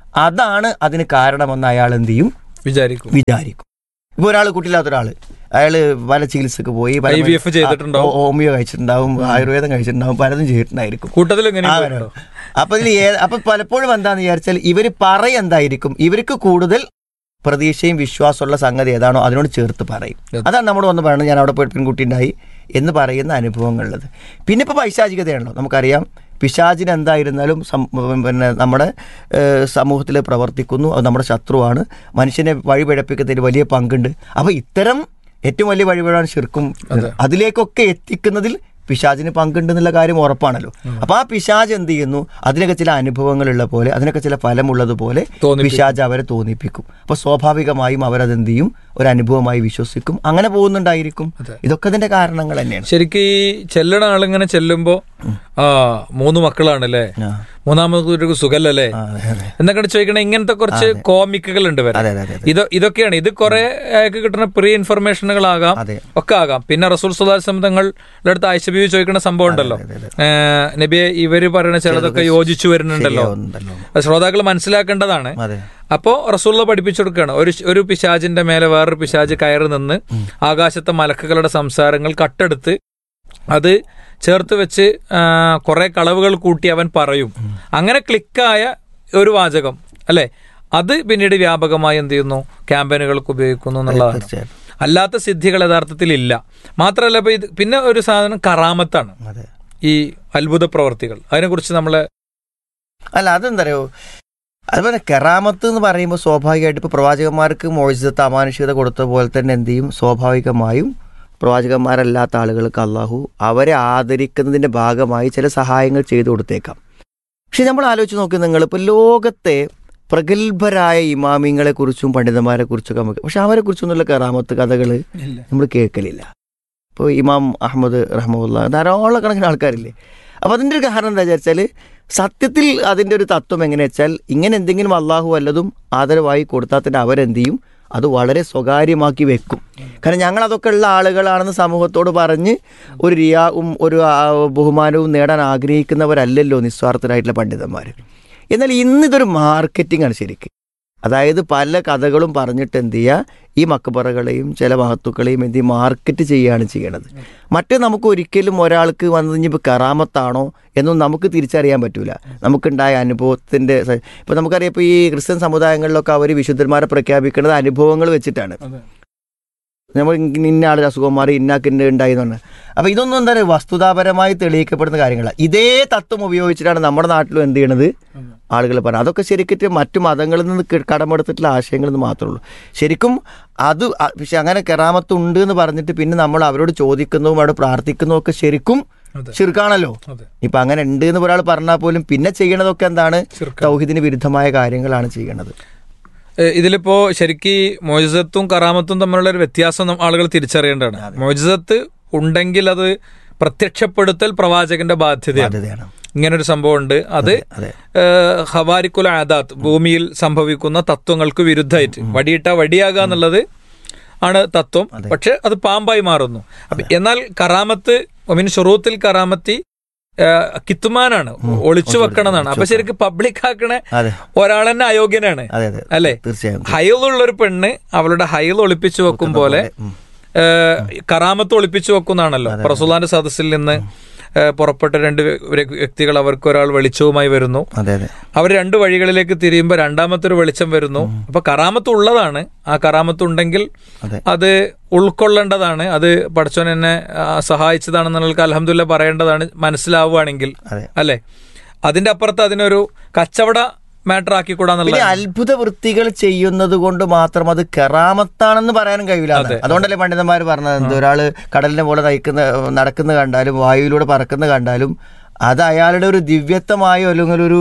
അതാണ് അതിന് കാരണമെന്ന് അയാൾ എന്ത് ചെയ്യും, വിചാരിക്കും. ഇപ്പോൾ ഒരാൾ കുട്ടിയില്ലാത്ത ഒരാൾ, അയാൾ പല ചികിത്സക്ക് പോയി, ഹോമിയോ കഴിച്ചിട്ടുണ്ടാവും, ആയുർവേദം കഴിച്ചിട്ടുണ്ടാവും, പലതും ചെയ്തിട്ടുണ്ടായിരിക്കും കൂട്ടത്തിൽ. അപ്പൊ അപ്പൊ പലപ്പോഴും എന്താന്ന് വിചാരിച്ചാൽ ഇവര് എന്തായിരിക്കും, ഇവർക്ക് കൂടുതൽ പ്രതീക്ഷയും വിശ്വാസമുള്ള സംഗതി ഏതാണോ അതിനോട് ചേർത്ത് പറയും. അതാണ് നമ്മൾ വന്ന് പറയുന്നത്, ഞാൻ അവിടെ പോയിട്ട് പെൺകുട്ടി ഉണ്ടായി എന്ന് പറയുന്ന അനുഭവങ്ങളുള്ളത്. പിന്നെ ഇപ്പോൾ പൈശാചികതയാണല്ലോ, നമുക്കറിയാം. പിശാചിന് എന്തായിരുന്നാലും പിന്നെ നമ്മുടെ സമൂഹത്തിൽ പ്രവർത്തിക്കുന്നു, അത് നമ്മുടെ ശത്രുവാണ്, മനുഷ്യനെ വഴിപിഴപ്പിക്കുന്നതിൽ വലിയ പങ്കുണ്ട്. അപ്പോൾ ഇത്തരം ഏറ്റവും വലിയ വഴിപാടാണ് ശിർക്കും. അതിലേക്കൊക്കെ എത്തിക്കുന്നതിൽ പിശാചിന് പങ്കുണ്ടെന്നുള്ള കാര്യം ഉറപ്പാണല്ലോ. അപ്പോൾ ആ പിശാച് എന്ത് ചെയ്യുന്നു, അതിനൊക്കെ ചില അനുഭവങ്ങളുള്ള പോലെ, അതിനൊക്കെ ചില ഫലമുള്ളതുപോലെ പിശാച് അവരെ തോന്നിപ്പിക്കും. അപ്പോൾ സ്വാഭാവികമായും അവരതെന്ത് ചെയ്യും, ഒരു അനുഭവമായി വിശ്വസിക്കും, അങ്ങനെ പോകുന്നുണ്ടായിരിക്കും. ഇതൊക്കെ അതിന്റെ കാരണങ്ങൾ തന്നെയാണ്. ശരിക്കും ഈ ചെല്ലണ ആളിങ്ങനെ ചെല്ലുമ്പോ 3 മക്കളാണല്ലേ, മൂന്നാമത് സുഖല്ലേ എന്നൊക്കെ ചോദിക്കണേ, ഇങ്ങനത്തെ കുറച്ച് കോമിക്കുകൾ ഉണ്ട് വരെ. ഇതൊക്കെയാണ്. ഇത് കുറെ അയാൾക്ക് കിട്ടുന്ന പ്രീ ഇൻഫർമേഷനുകളാകാം, ഒക്കെ ആകാം. പിന്നെ റസൂൽ സ്വല്ലല്ലാഹു അലൈഹി വസല്ലം തങ്ങളുടെ അടുത്ത് ആയിഷ ബീവി ചോദിക്കുന്ന സംഭവം ഉണ്ടല്ലോ, നബിയെ ഇവര് പറയുന്ന ചിലതൊക്കെ യോജിച്ചു വരുന്നുണ്ടല്ലോ, ശ്രോതാക്കൾ മനസ്സിലാക്കേണ്ടതാണ്. അപ്പോ റസൂലുള്ള പഠിപ്പിച്ചു കൊടുക്കുകയാണ്, ഒരു പിശാചിന്റെ മേലെ വേറൊരു പിശാച് കയറി നിന്ന് ആകാശത്തെ മലക്കുകളുടെ സംസാരങ്ങൾ കട്ടെടുത്ത് അത് ചേർത്ത് വെച്ച് കുറെ കളവുകൾ കൂട്ടി അവൻ പറയും. അങ്ങനെ ക്ലിക്കായ ഒരു വാചകം അല്ലെ, അത് പിന്നീട് വ്യാപകമായി എന്ത് ചെയ്യുന്നു, ക്യാമ്പയിനുകൾക്ക് ഉപയോഗിക്കുന്നു എന്നുള്ളതാണ്. അല്ലാത്ത സിദ്ധികൾ യഥാർത്ഥത്തിൽ ഇല്ല. മാത്രമല്ല ഇപ്പൊ ഇത് പിന്നെ ഒരു സാധനം കറാമത്താണ്, ഈ അത്ഭുത പ്രവർത്തികൾ. അതിനെക്കുറിച്ച് നമ്മള് അതെന്താ അറിയോ, അതുപോലെ കറാമത്ത് എന്ന് പറയുമ്പോൾ സ്വാഭാവികമായിട്ട് ഇപ്പോൾ പ്രവാചകന്മാർക്ക് മോചിതത്തെ അമാനുഷികത കൊടുത്ത പോലെ തന്നെ എന്ത് ചെയ്യും, സ്വാഭാവികമായും പ്രവാചകന്മാരല്ലാത്ത ആളുകൾക്ക് അള്ളാഹു അവരെ ആദരിക്കുന്നതിൻ്റെ ഭാഗമായി ചില സഹായങ്ങൾ ചെയ്തു കൊടുത്തേക്കാം. പക്ഷെ നമ്മൾ ആലോചിച്ച് നോക്കി, നിങ്ങളിപ്പോൾ ലോകത്തെ പ്രഗത്ഭരായ ഇമാമിങ്ങളെക്കുറിച്ചും പണ്ഡിതന്മാരെക്കുറിച്ചൊക്കെ നമുക്ക്, പക്ഷെ അവരെക്കുറിച്ചൊന്നുള്ള കറാമത്ത് കഥകൾ നമ്മൾ കേൾക്കലില്ല. ഇപ്പോൾ ഇമാം അഹമ്മദ് റഹ്മത്തുള്ളാഹി ധാരാളം കണക്കിന് ആൾക്കാരില്ലേ. അപ്പോൾ അതിൻ്റെ ഒരു കാരണം എന്താ വിചാരിച്ചാൽ, സത്യത്തിൽ അതിൻ്റെ ഒരു തത്വം എങ്ങനെയാ വെച്ചാൽ, ഇങ്ങനെ എന്തെങ്കിലും അള്ളാഹു വല്ലതും ആദരവായി കൊടുത്താൽ തന്നെ അവരെന്ത് ചെയ്യും, അത് വളരെ സ്വകാര്യമാക്കി വെക്കും. കാരണം ഞങ്ങളതൊക്കെ ഉള്ള ആളുകളാണെന്ന് സമൂഹത്തോട് പറഞ്ഞ് ഒരു റിയാവും ഒരു ബഹുമാനവും നേടാൻ ആഗ്രഹിക്കുന്നവരല്ലല്ലോ നിസ്വാർത്ഥരായിട്ടുള്ള പണ്ഡിതന്മാർ. എന്നാൽ ഇന്നിതൊരു മാർക്കറ്റിംഗ് ആണ് ശരിക്കും. അതായത് പല കഥകളും പറഞ്ഞിട്ട് എന്ത് ചെയ്യുക, ഈ മക്ബറകളെയും ചില മഹത്തുക്കളെയും എന്ത് മാർക്കറ്റ് ചെയ്യുകയാണ് ചെയ്യണത്. മറ്റേ നമുക്ക് ഒരിക്കലും ഒരാൾക്ക് വന്നത് ഇനിയിപ്പോൾ കറാമത്താണോ എന്നൊന്നും നമുക്ക് തിരിച്ചറിയാൻ പറ്റൂല. നമുക്കുണ്ടായ അനുഭവത്തിൻ്റെ, ഇപ്പോൾ നമുക്കറിയാം, ഇപ്പോൾ ഈ ക്രിസ്ത്യൻ സമുദായങ്ങളിലൊക്കെ അവർ വിശുദ്ധന്മാരെ പ്രഖ്യാപിക്കുന്നത് അനുഭവങ്ങൾ വെച്ചിട്ടാണ്. നമ്മൾ ഇന്ന ആളൊരു അസുഖം മാറി ഇന്നാക്കിൻ്റെ ഉണ്ടായി എന്ന് പറഞ്ഞാൽ. അപ്പോൾ ഇതൊന്നും എന്താ പറയുക, വസ്തുതാപരമായി തെളിയിക്കപ്പെടുന്ന കാര്യങ്ങളാണ്. ഇതേ തത്വം ഉപയോഗിച്ചിട്ടാണ് നമ്മുടെ നാട്ടിലും എന്ത് ചെയ്യണത് ആളുകൾ പറഞ്ഞത്. അതൊക്കെ ശരിക്കും മറ്റു മതങ്ങളിൽ നിന്ന് കടമെടുത്തിട്ടുള്ള ആശയങ്ങളിൽ നിന്ന് മാത്രമേ ഉള്ളൂ. ശരിക്കും അത് പക്ഷെ അങ്ങനെ കറാമത്ത് ഉണ്ട് എന്ന് പറഞ്ഞിട്ട് പിന്നെ നമ്മൾ അവരോട് ചോദിക്കുന്നതും അവിടെ പ്രാർത്ഥിക്കുന്നതും ഒക്കെ ശരിക്കും ശിർക്കാണല്ലോ. ഇപ്പം അങ്ങനെ ഉണ്ട് എന്ന് ഒരാൾ പറഞ്ഞാൽ പോലും പിന്നെ ചെയ്യണതൊക്കെ എന്താണ്, തൗഹീദിന് വിരുദ്ധമായ കാര്യങ്ങളാണ് ചെയ്യണത്. ഇതിലിപ്പോ ശരിക്കും മോജിസത്തും കറാമത്തും തമ്മിലുള്ള ഒരു വ്യത്യാസം ആളുകൾ തിരിച്ചറിയേണ്ടതാണ്. മോജിസത്ത് ഉണ്ടെങ്കിൽ അത് പ്രത്യക്ഷപ്പെടുത്തൽ പ്രവാചകന്റെ ബാധ്യതയാണ്. ഇങ്ങനൊരു സംഭവം ഉണ്ട്, അത് ഹവാരിക്കുൽ ആദാത്ത്, ഭൂമിയിൽ സംഭവിക്കുന്ന തത്വങ്ങൾക്ക് വിരുദ്ധമായിട്ട് വടിയിട്ട വടിയാകുക എന്നുള്ളത് ആണ് തത്വം. പക്ഷെ അത് പാമ്പായി മാറുന്നു. എന്നാൽ കറാമത്ത് മിൻ ശുറൂത്തിൽ കറാമത്തി കിത്തുമാനാണ്, ഒളിച്ചു വെക്കണമെന്നാണ്. അപ്പൊ ശരിക്കും പബ്ലിക് ആക്കണ ഒരാൾ തന്നെ അയോഗ്യനാണ് അല്ലെ. ഹൈലുള്ളൊരു പെണ്ണ് അവളുടെ ഹൈൽ ഒളിപ്പിച്ചു വെക്കും പോലെ കറാമത്ത് ഒളിപ്പിച്ചു വെക്കുന്നാണല്ലോ. റസൂലുള്ളാഹിന്റെ സദസ്സിൽ നിന്ന് പുറപ്പെട്ട 2 വ്യക്തികൾ, അവർക്ക് ഒരാൾ വെളിച്ചവുമായി വരുന്നു. അവർ 2 വഴികളിലേക്ക് തിരിയുമ്പോൾ രണ്ടാമത്തെ ഒരു വെളിച്ചം വരുന്നു. അപ്പൊ കറാമത്ത് ഉള്ളതാണ്. ആ കറാമത്ത് ഉണ്ടെങ്കിൽ അത് ഉൾക്കൊള്ളേണ്ടതാണ്. അത് പടച്ചോൻ എന്നെ സഹായിച്ചതാണെന്നുള്ള അൽഹംദുലില്ലാഹ് പറയേണ്ടതാണ്, മനസ്സിലാവുകയാണെങ്കിൽ അല്ലെ. അതിന്റെ അപ്പുറത്ത് അതിനൊരു കച്ചവട മാറ്റർ ആക്കിക്കൂടാന്നുള്ള. അത്ഭുത വൃത്തികൾ ചെയ്യുന്നത് കൊണ്ട് മാത്രം അത് കറാമത്താണെന്ന് പറയാനും കഴിയില്ല. അതുകൊണ്ടല്ലേ പണ്ഡിതന്മാർ പറഞ്ഞത്, ഒരാള് കടലിന്റെ പോലെ നടക്കുന്ന കണ്ടാലും വായുവിലൂടെ പറക്കുന്ന കണ്ടാലും അത് അയാളുടെ ഒരു ദിവ്യത്വമായ അല്ലെങ്കിൽ ഒരു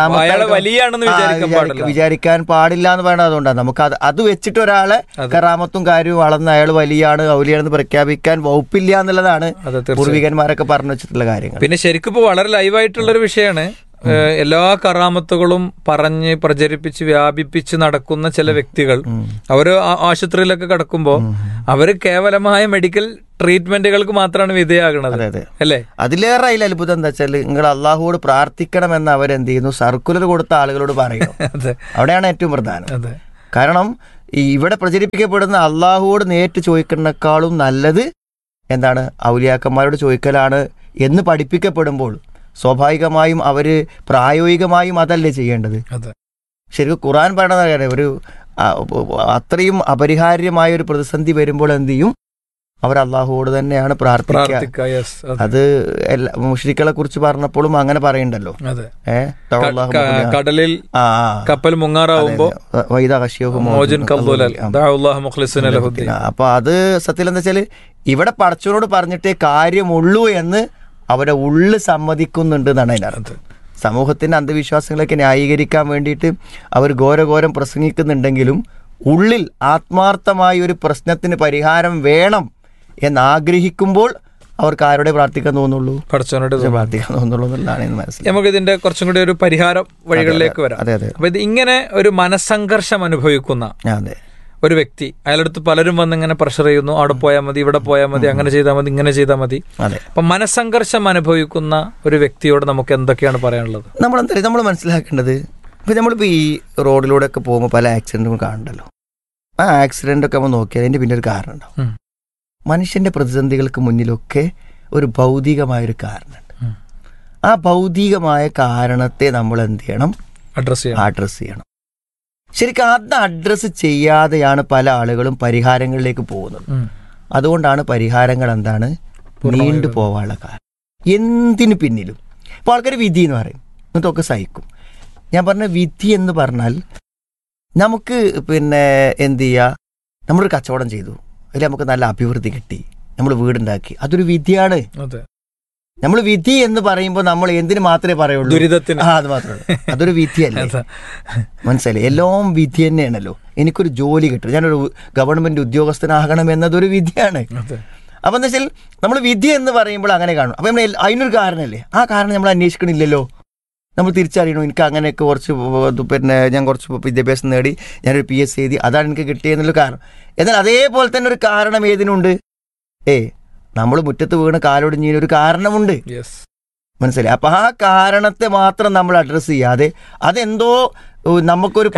വിചാരിക്കാൻ പാടില്ല എന്ന് പറയുന്നത്. അതുകൊണ്ടാണ് നമുക്ക് അത് വെച്ചിട്ട് ഒരാളെ കറാമത്തും കാര്യവും വളർന്ന് അയാൾ വലിയാണ് ഔലിയാണെന്ന് പ്രഖ്യാപിക്കാൻ വകുപ്പില്ല എന്നുള്ളതാണ് പൂർവികന്മാരൊക്കെ പറഞ്ഞു വെച്ചിട്ടുള്ള കാര്യങ്ങൾ. പിന്നെ ശരിക്കും ഇപ്പൊ വളരെ ലൈവായിട്ടുള്ള ഒരു വിഷയമാണ്. എല്ലാ കറാമത്തുകളും പറഞ്ഞ് പ്രചരിപ്പിച്ച് വ്യാപിപ്പിച്ച് നടക്കുന്ന ചില വ്യക്തികൾ അവര് ആശുപത്രിയിലൊക്കെ കിടക്കുമ്പോൾ അവര് കേവലമായ മെഡിക്കൽ ട്രീറ്റ്മെന്റുകൾക്ക് മാത്രമാണ് വിധേയമാകണത് അല്ലേ? അതിലേറെ അതിൽ അത്ഭുതം എന്താ വെച്ചാൽ നിങ്ങൾ അള്ളാഹുവോട് പ്രാർത്ഥിക്കണമെന്ന് അവരെന്ത് ചെയ്യുന്നു, സർക്കുലർ കൊടുത്ത ആളുകളോട് പറയുന്നു. അവിടെയാണ് ഏറ്റവും പ്രധാനം. കാരണം ഇവിടെ പ്രചരിപ്പിക്കപ്പെടുന്ന അള്ളാഹുവോട് നേരിട്ട് ചോദിക്കുന്നതിനേക്കാളും നല്ലത് എന്താണ്, ഔലിയാക്കന്മാരോട് ചോദിക്കലാണ് എന്ന് പഠിപ്പിക്കപ്പെടുമ്പോൾ സ്വാഭാവികമായും അവര് പ്രായോഗികമായും അതല്ലേ ചെയ്യേണ്ടത്. ശരിക്കും ഖുർആൻ പറയണത് ഒരു അത്രയും അപരിഹാര്യമായ ഒരു പ്രതിസന്ധി വരുമ്പോൾ എന്ത് ചെയ്യും, അവർ അള്ളാഹുവോട് തന്നെയാണ് പ്രാർത്ഥിക്കുക. അത് മുശ്രിക്കുകളെ കുറിച്ച് പറഞ്ഞപ്പോഴും അങ്ങനെ പറയണ്ടല്ലോ. കടലിൽ കപ്പൽ മുങ്ങാറാവുമ്പോ അപ്പൊ അത് സത്യം എന്താ വെച്ചാല് ഇവിടെ പടച്ചവനോട് പറഞ്ഞിട്ടേ കാര്യമുള്ളൂ എന്ന് അവരെ ഉള്ളു സമ്മതിക്കുന്നുണ്ട് എന്നാണ് അതിനർത്ഥം. സമൂഹത്തിന്റെ അന്ധവിശ്വാസങ്ങളൊക്കെ ന്യായീകരിക്കാൻ വേണ്ടിയിട്ട് അവർ ഘോരഘോരം പ്രസംഗിക്കുന്നുണ്ടെങ്കിലും ഉള്ളിൽ ആത്മാർത്ഥമായ ഒരു പ്രശ്നത്തിന് പരിഹാരം വേണം എന്നാഗ്രഹിക്കുമ്പോൾ അവർക്ക് ആരോടെ പ്രാർത്ഥിക്കാൻ തോന്നുള്ളൂ, പടച്ചവനോട് പ്രാർത്ഥിക്കാൻ തോന്നുള്ളൂ എന്നുള്ളതാണ് മനസ്സിലായി. നമുക്ക് ഇതിന്റെ കുറച്ചും കൂടി ഒരു പരിഹാര വഴികളിലേക്ക് വരാം. അപ്പൊ ഇത് ഇങ്ങനെ ഒരു മനസ്സംഘർഷം അനുഭവിക്കുന്ന ഒരു വ്യക്തി, അയാളടുത്ത് പലരും വന്ന് ഇങ്ങനെ പ്രഷർ ചെയ്യുന്നു, അവിടെ പോയാൽ മതി, ഇവിടെ പോയാൽ മതി, അങ്ങനെ ചെയ്താൽ മതി, ഇങ്ങനെ ചെയ്താൽ മതി. അപ്പൊ മനസ്സംഘർഷം അനുഭവിക്കുന്ന ഒരു വ്യക്തിയോട് നമുക്ക് എന്തൊക്കെയാണ് പറയാനുള്ളത്? നമ്മൾ മനസ്സിലാക്കേണ്ടത്, ഇപ്പൊ നമ്മളിപ്പോ ഈ റോഡിലൂടെ ഒക്കെ പോകുമ്പോൾ പല ആക്സിഡന്റും കാണണ്ടല്ലോ. ആ ആക്സിഡന്റ് ഒക്കെ നമ്മൾ നോക്കിയാൽ അതിന്റെ പിന്നെ ഒരു കാരണം ഉണ്ടാവും. മനുഷ്യന്റെ പ്രതിസന്ധികൾക്ക് മുന്നിലൊക്കെ ഒരു ഭൗതികമായൊരു കാരണമുണ്ട്. ആ ഭൗതികമായ കാരണത്തെ നമ്മൾ എന്ത് ചെയ്യണം, അഡ്രസ് ചെയ്യണം. ശരിക്കും അത് അഡ്രസ്സ് ചെയ്യാതെയാണ് പല ആളുകളും പരിഹാരങ്ങളിലേക്ക് പോകുന്നത്. അതുകൊണ്ടാണ് പരിഹാരങ്ങൾ എന്താണ് നീണ്ടു പോവാനുള്ള കാരണം. എന്തിനു പിന്നിലും ഇപ്പോൾ ആൾക്കാർ വിധി എന്ന് പറയും, എന്നിട്ടൊക്കെ സഹിക്കും. ഞാൻ പറഞ്ഞ വിധി എന്ന് പറഞ്ഞാൽ നമുക്ക് പിന്നെ എന്ത് ചെയ്യുക, നമ്മളൊരു കച്ചവടം ചെയ്തു, അതിൽ നമുക്ക് നല്ല അഭിവൃദ്ധി കിട്ടി, നമ്മൾ വീടുണ്ടാക്കി, അതൊരു വിധിയാണ്. നമ്മൾ വിധി എന്ന് പറയുമ്പോൾ നമ്മൾ എന്തിനു മാത്രമേ പറയുള്ളൂ, ദുരിതത്തിന്. അത് മാത്രമേ, അതൊരു വിധിയല്ലേ. മനസ്സിലായി, എല്ലാം വിധി തന്നെയാണല്ലോ. എനിക്കൊരു ജോലി കിട്ടും, ഞാനൊരു ഗവൺമെന്റ് ഉദ്യോഗസ്ഥനാകണം എന്നതൊരു വിധിയാണ്. അപ്പൊ എന്താ വെച്ചാൽ നമ്മൾ വിധി എന്ന് പറയുമ്പോൾ അങ്ങനെ കാണും. അപ്പൊ നമ്മൾ അതിനൊരു കാരണമല്ലേ, ആ കാരണം നമ്മൾ അന്വേഷിക്കണില്ലല്ലോ. നമ്മൾ തിരിച്ചറിയണം, എനിക്ക് അങ്ങനെയൊക്കെ കുറച്ച് പിന്നെ ഞാൻ കുറച്ച് വിദ്യാഭ്യാസം നേടി, ഞാനൊരു PSC എഴുതി, അതാണ് എനിക്ക് കിട്ടിയെന്നുള്ള കാരണം. എന്നാൽ അതേപോലെ തന്നെ ഒരു കാരണം ഏതിനുണ്ട്, നമ്മൾ മുറ്റത്ത് വീണ് കാലൊടിഞ്ഞതിനൊരു കാരണമുണ്ട്. മനസ്സിലായി. അപ്പൊ ആ കാരണത്തെ മാത്രം നമ്മൾ അഡ്രസ്സ് ചെയ്യാതെ അതെന്തോ നമുക്കൊരു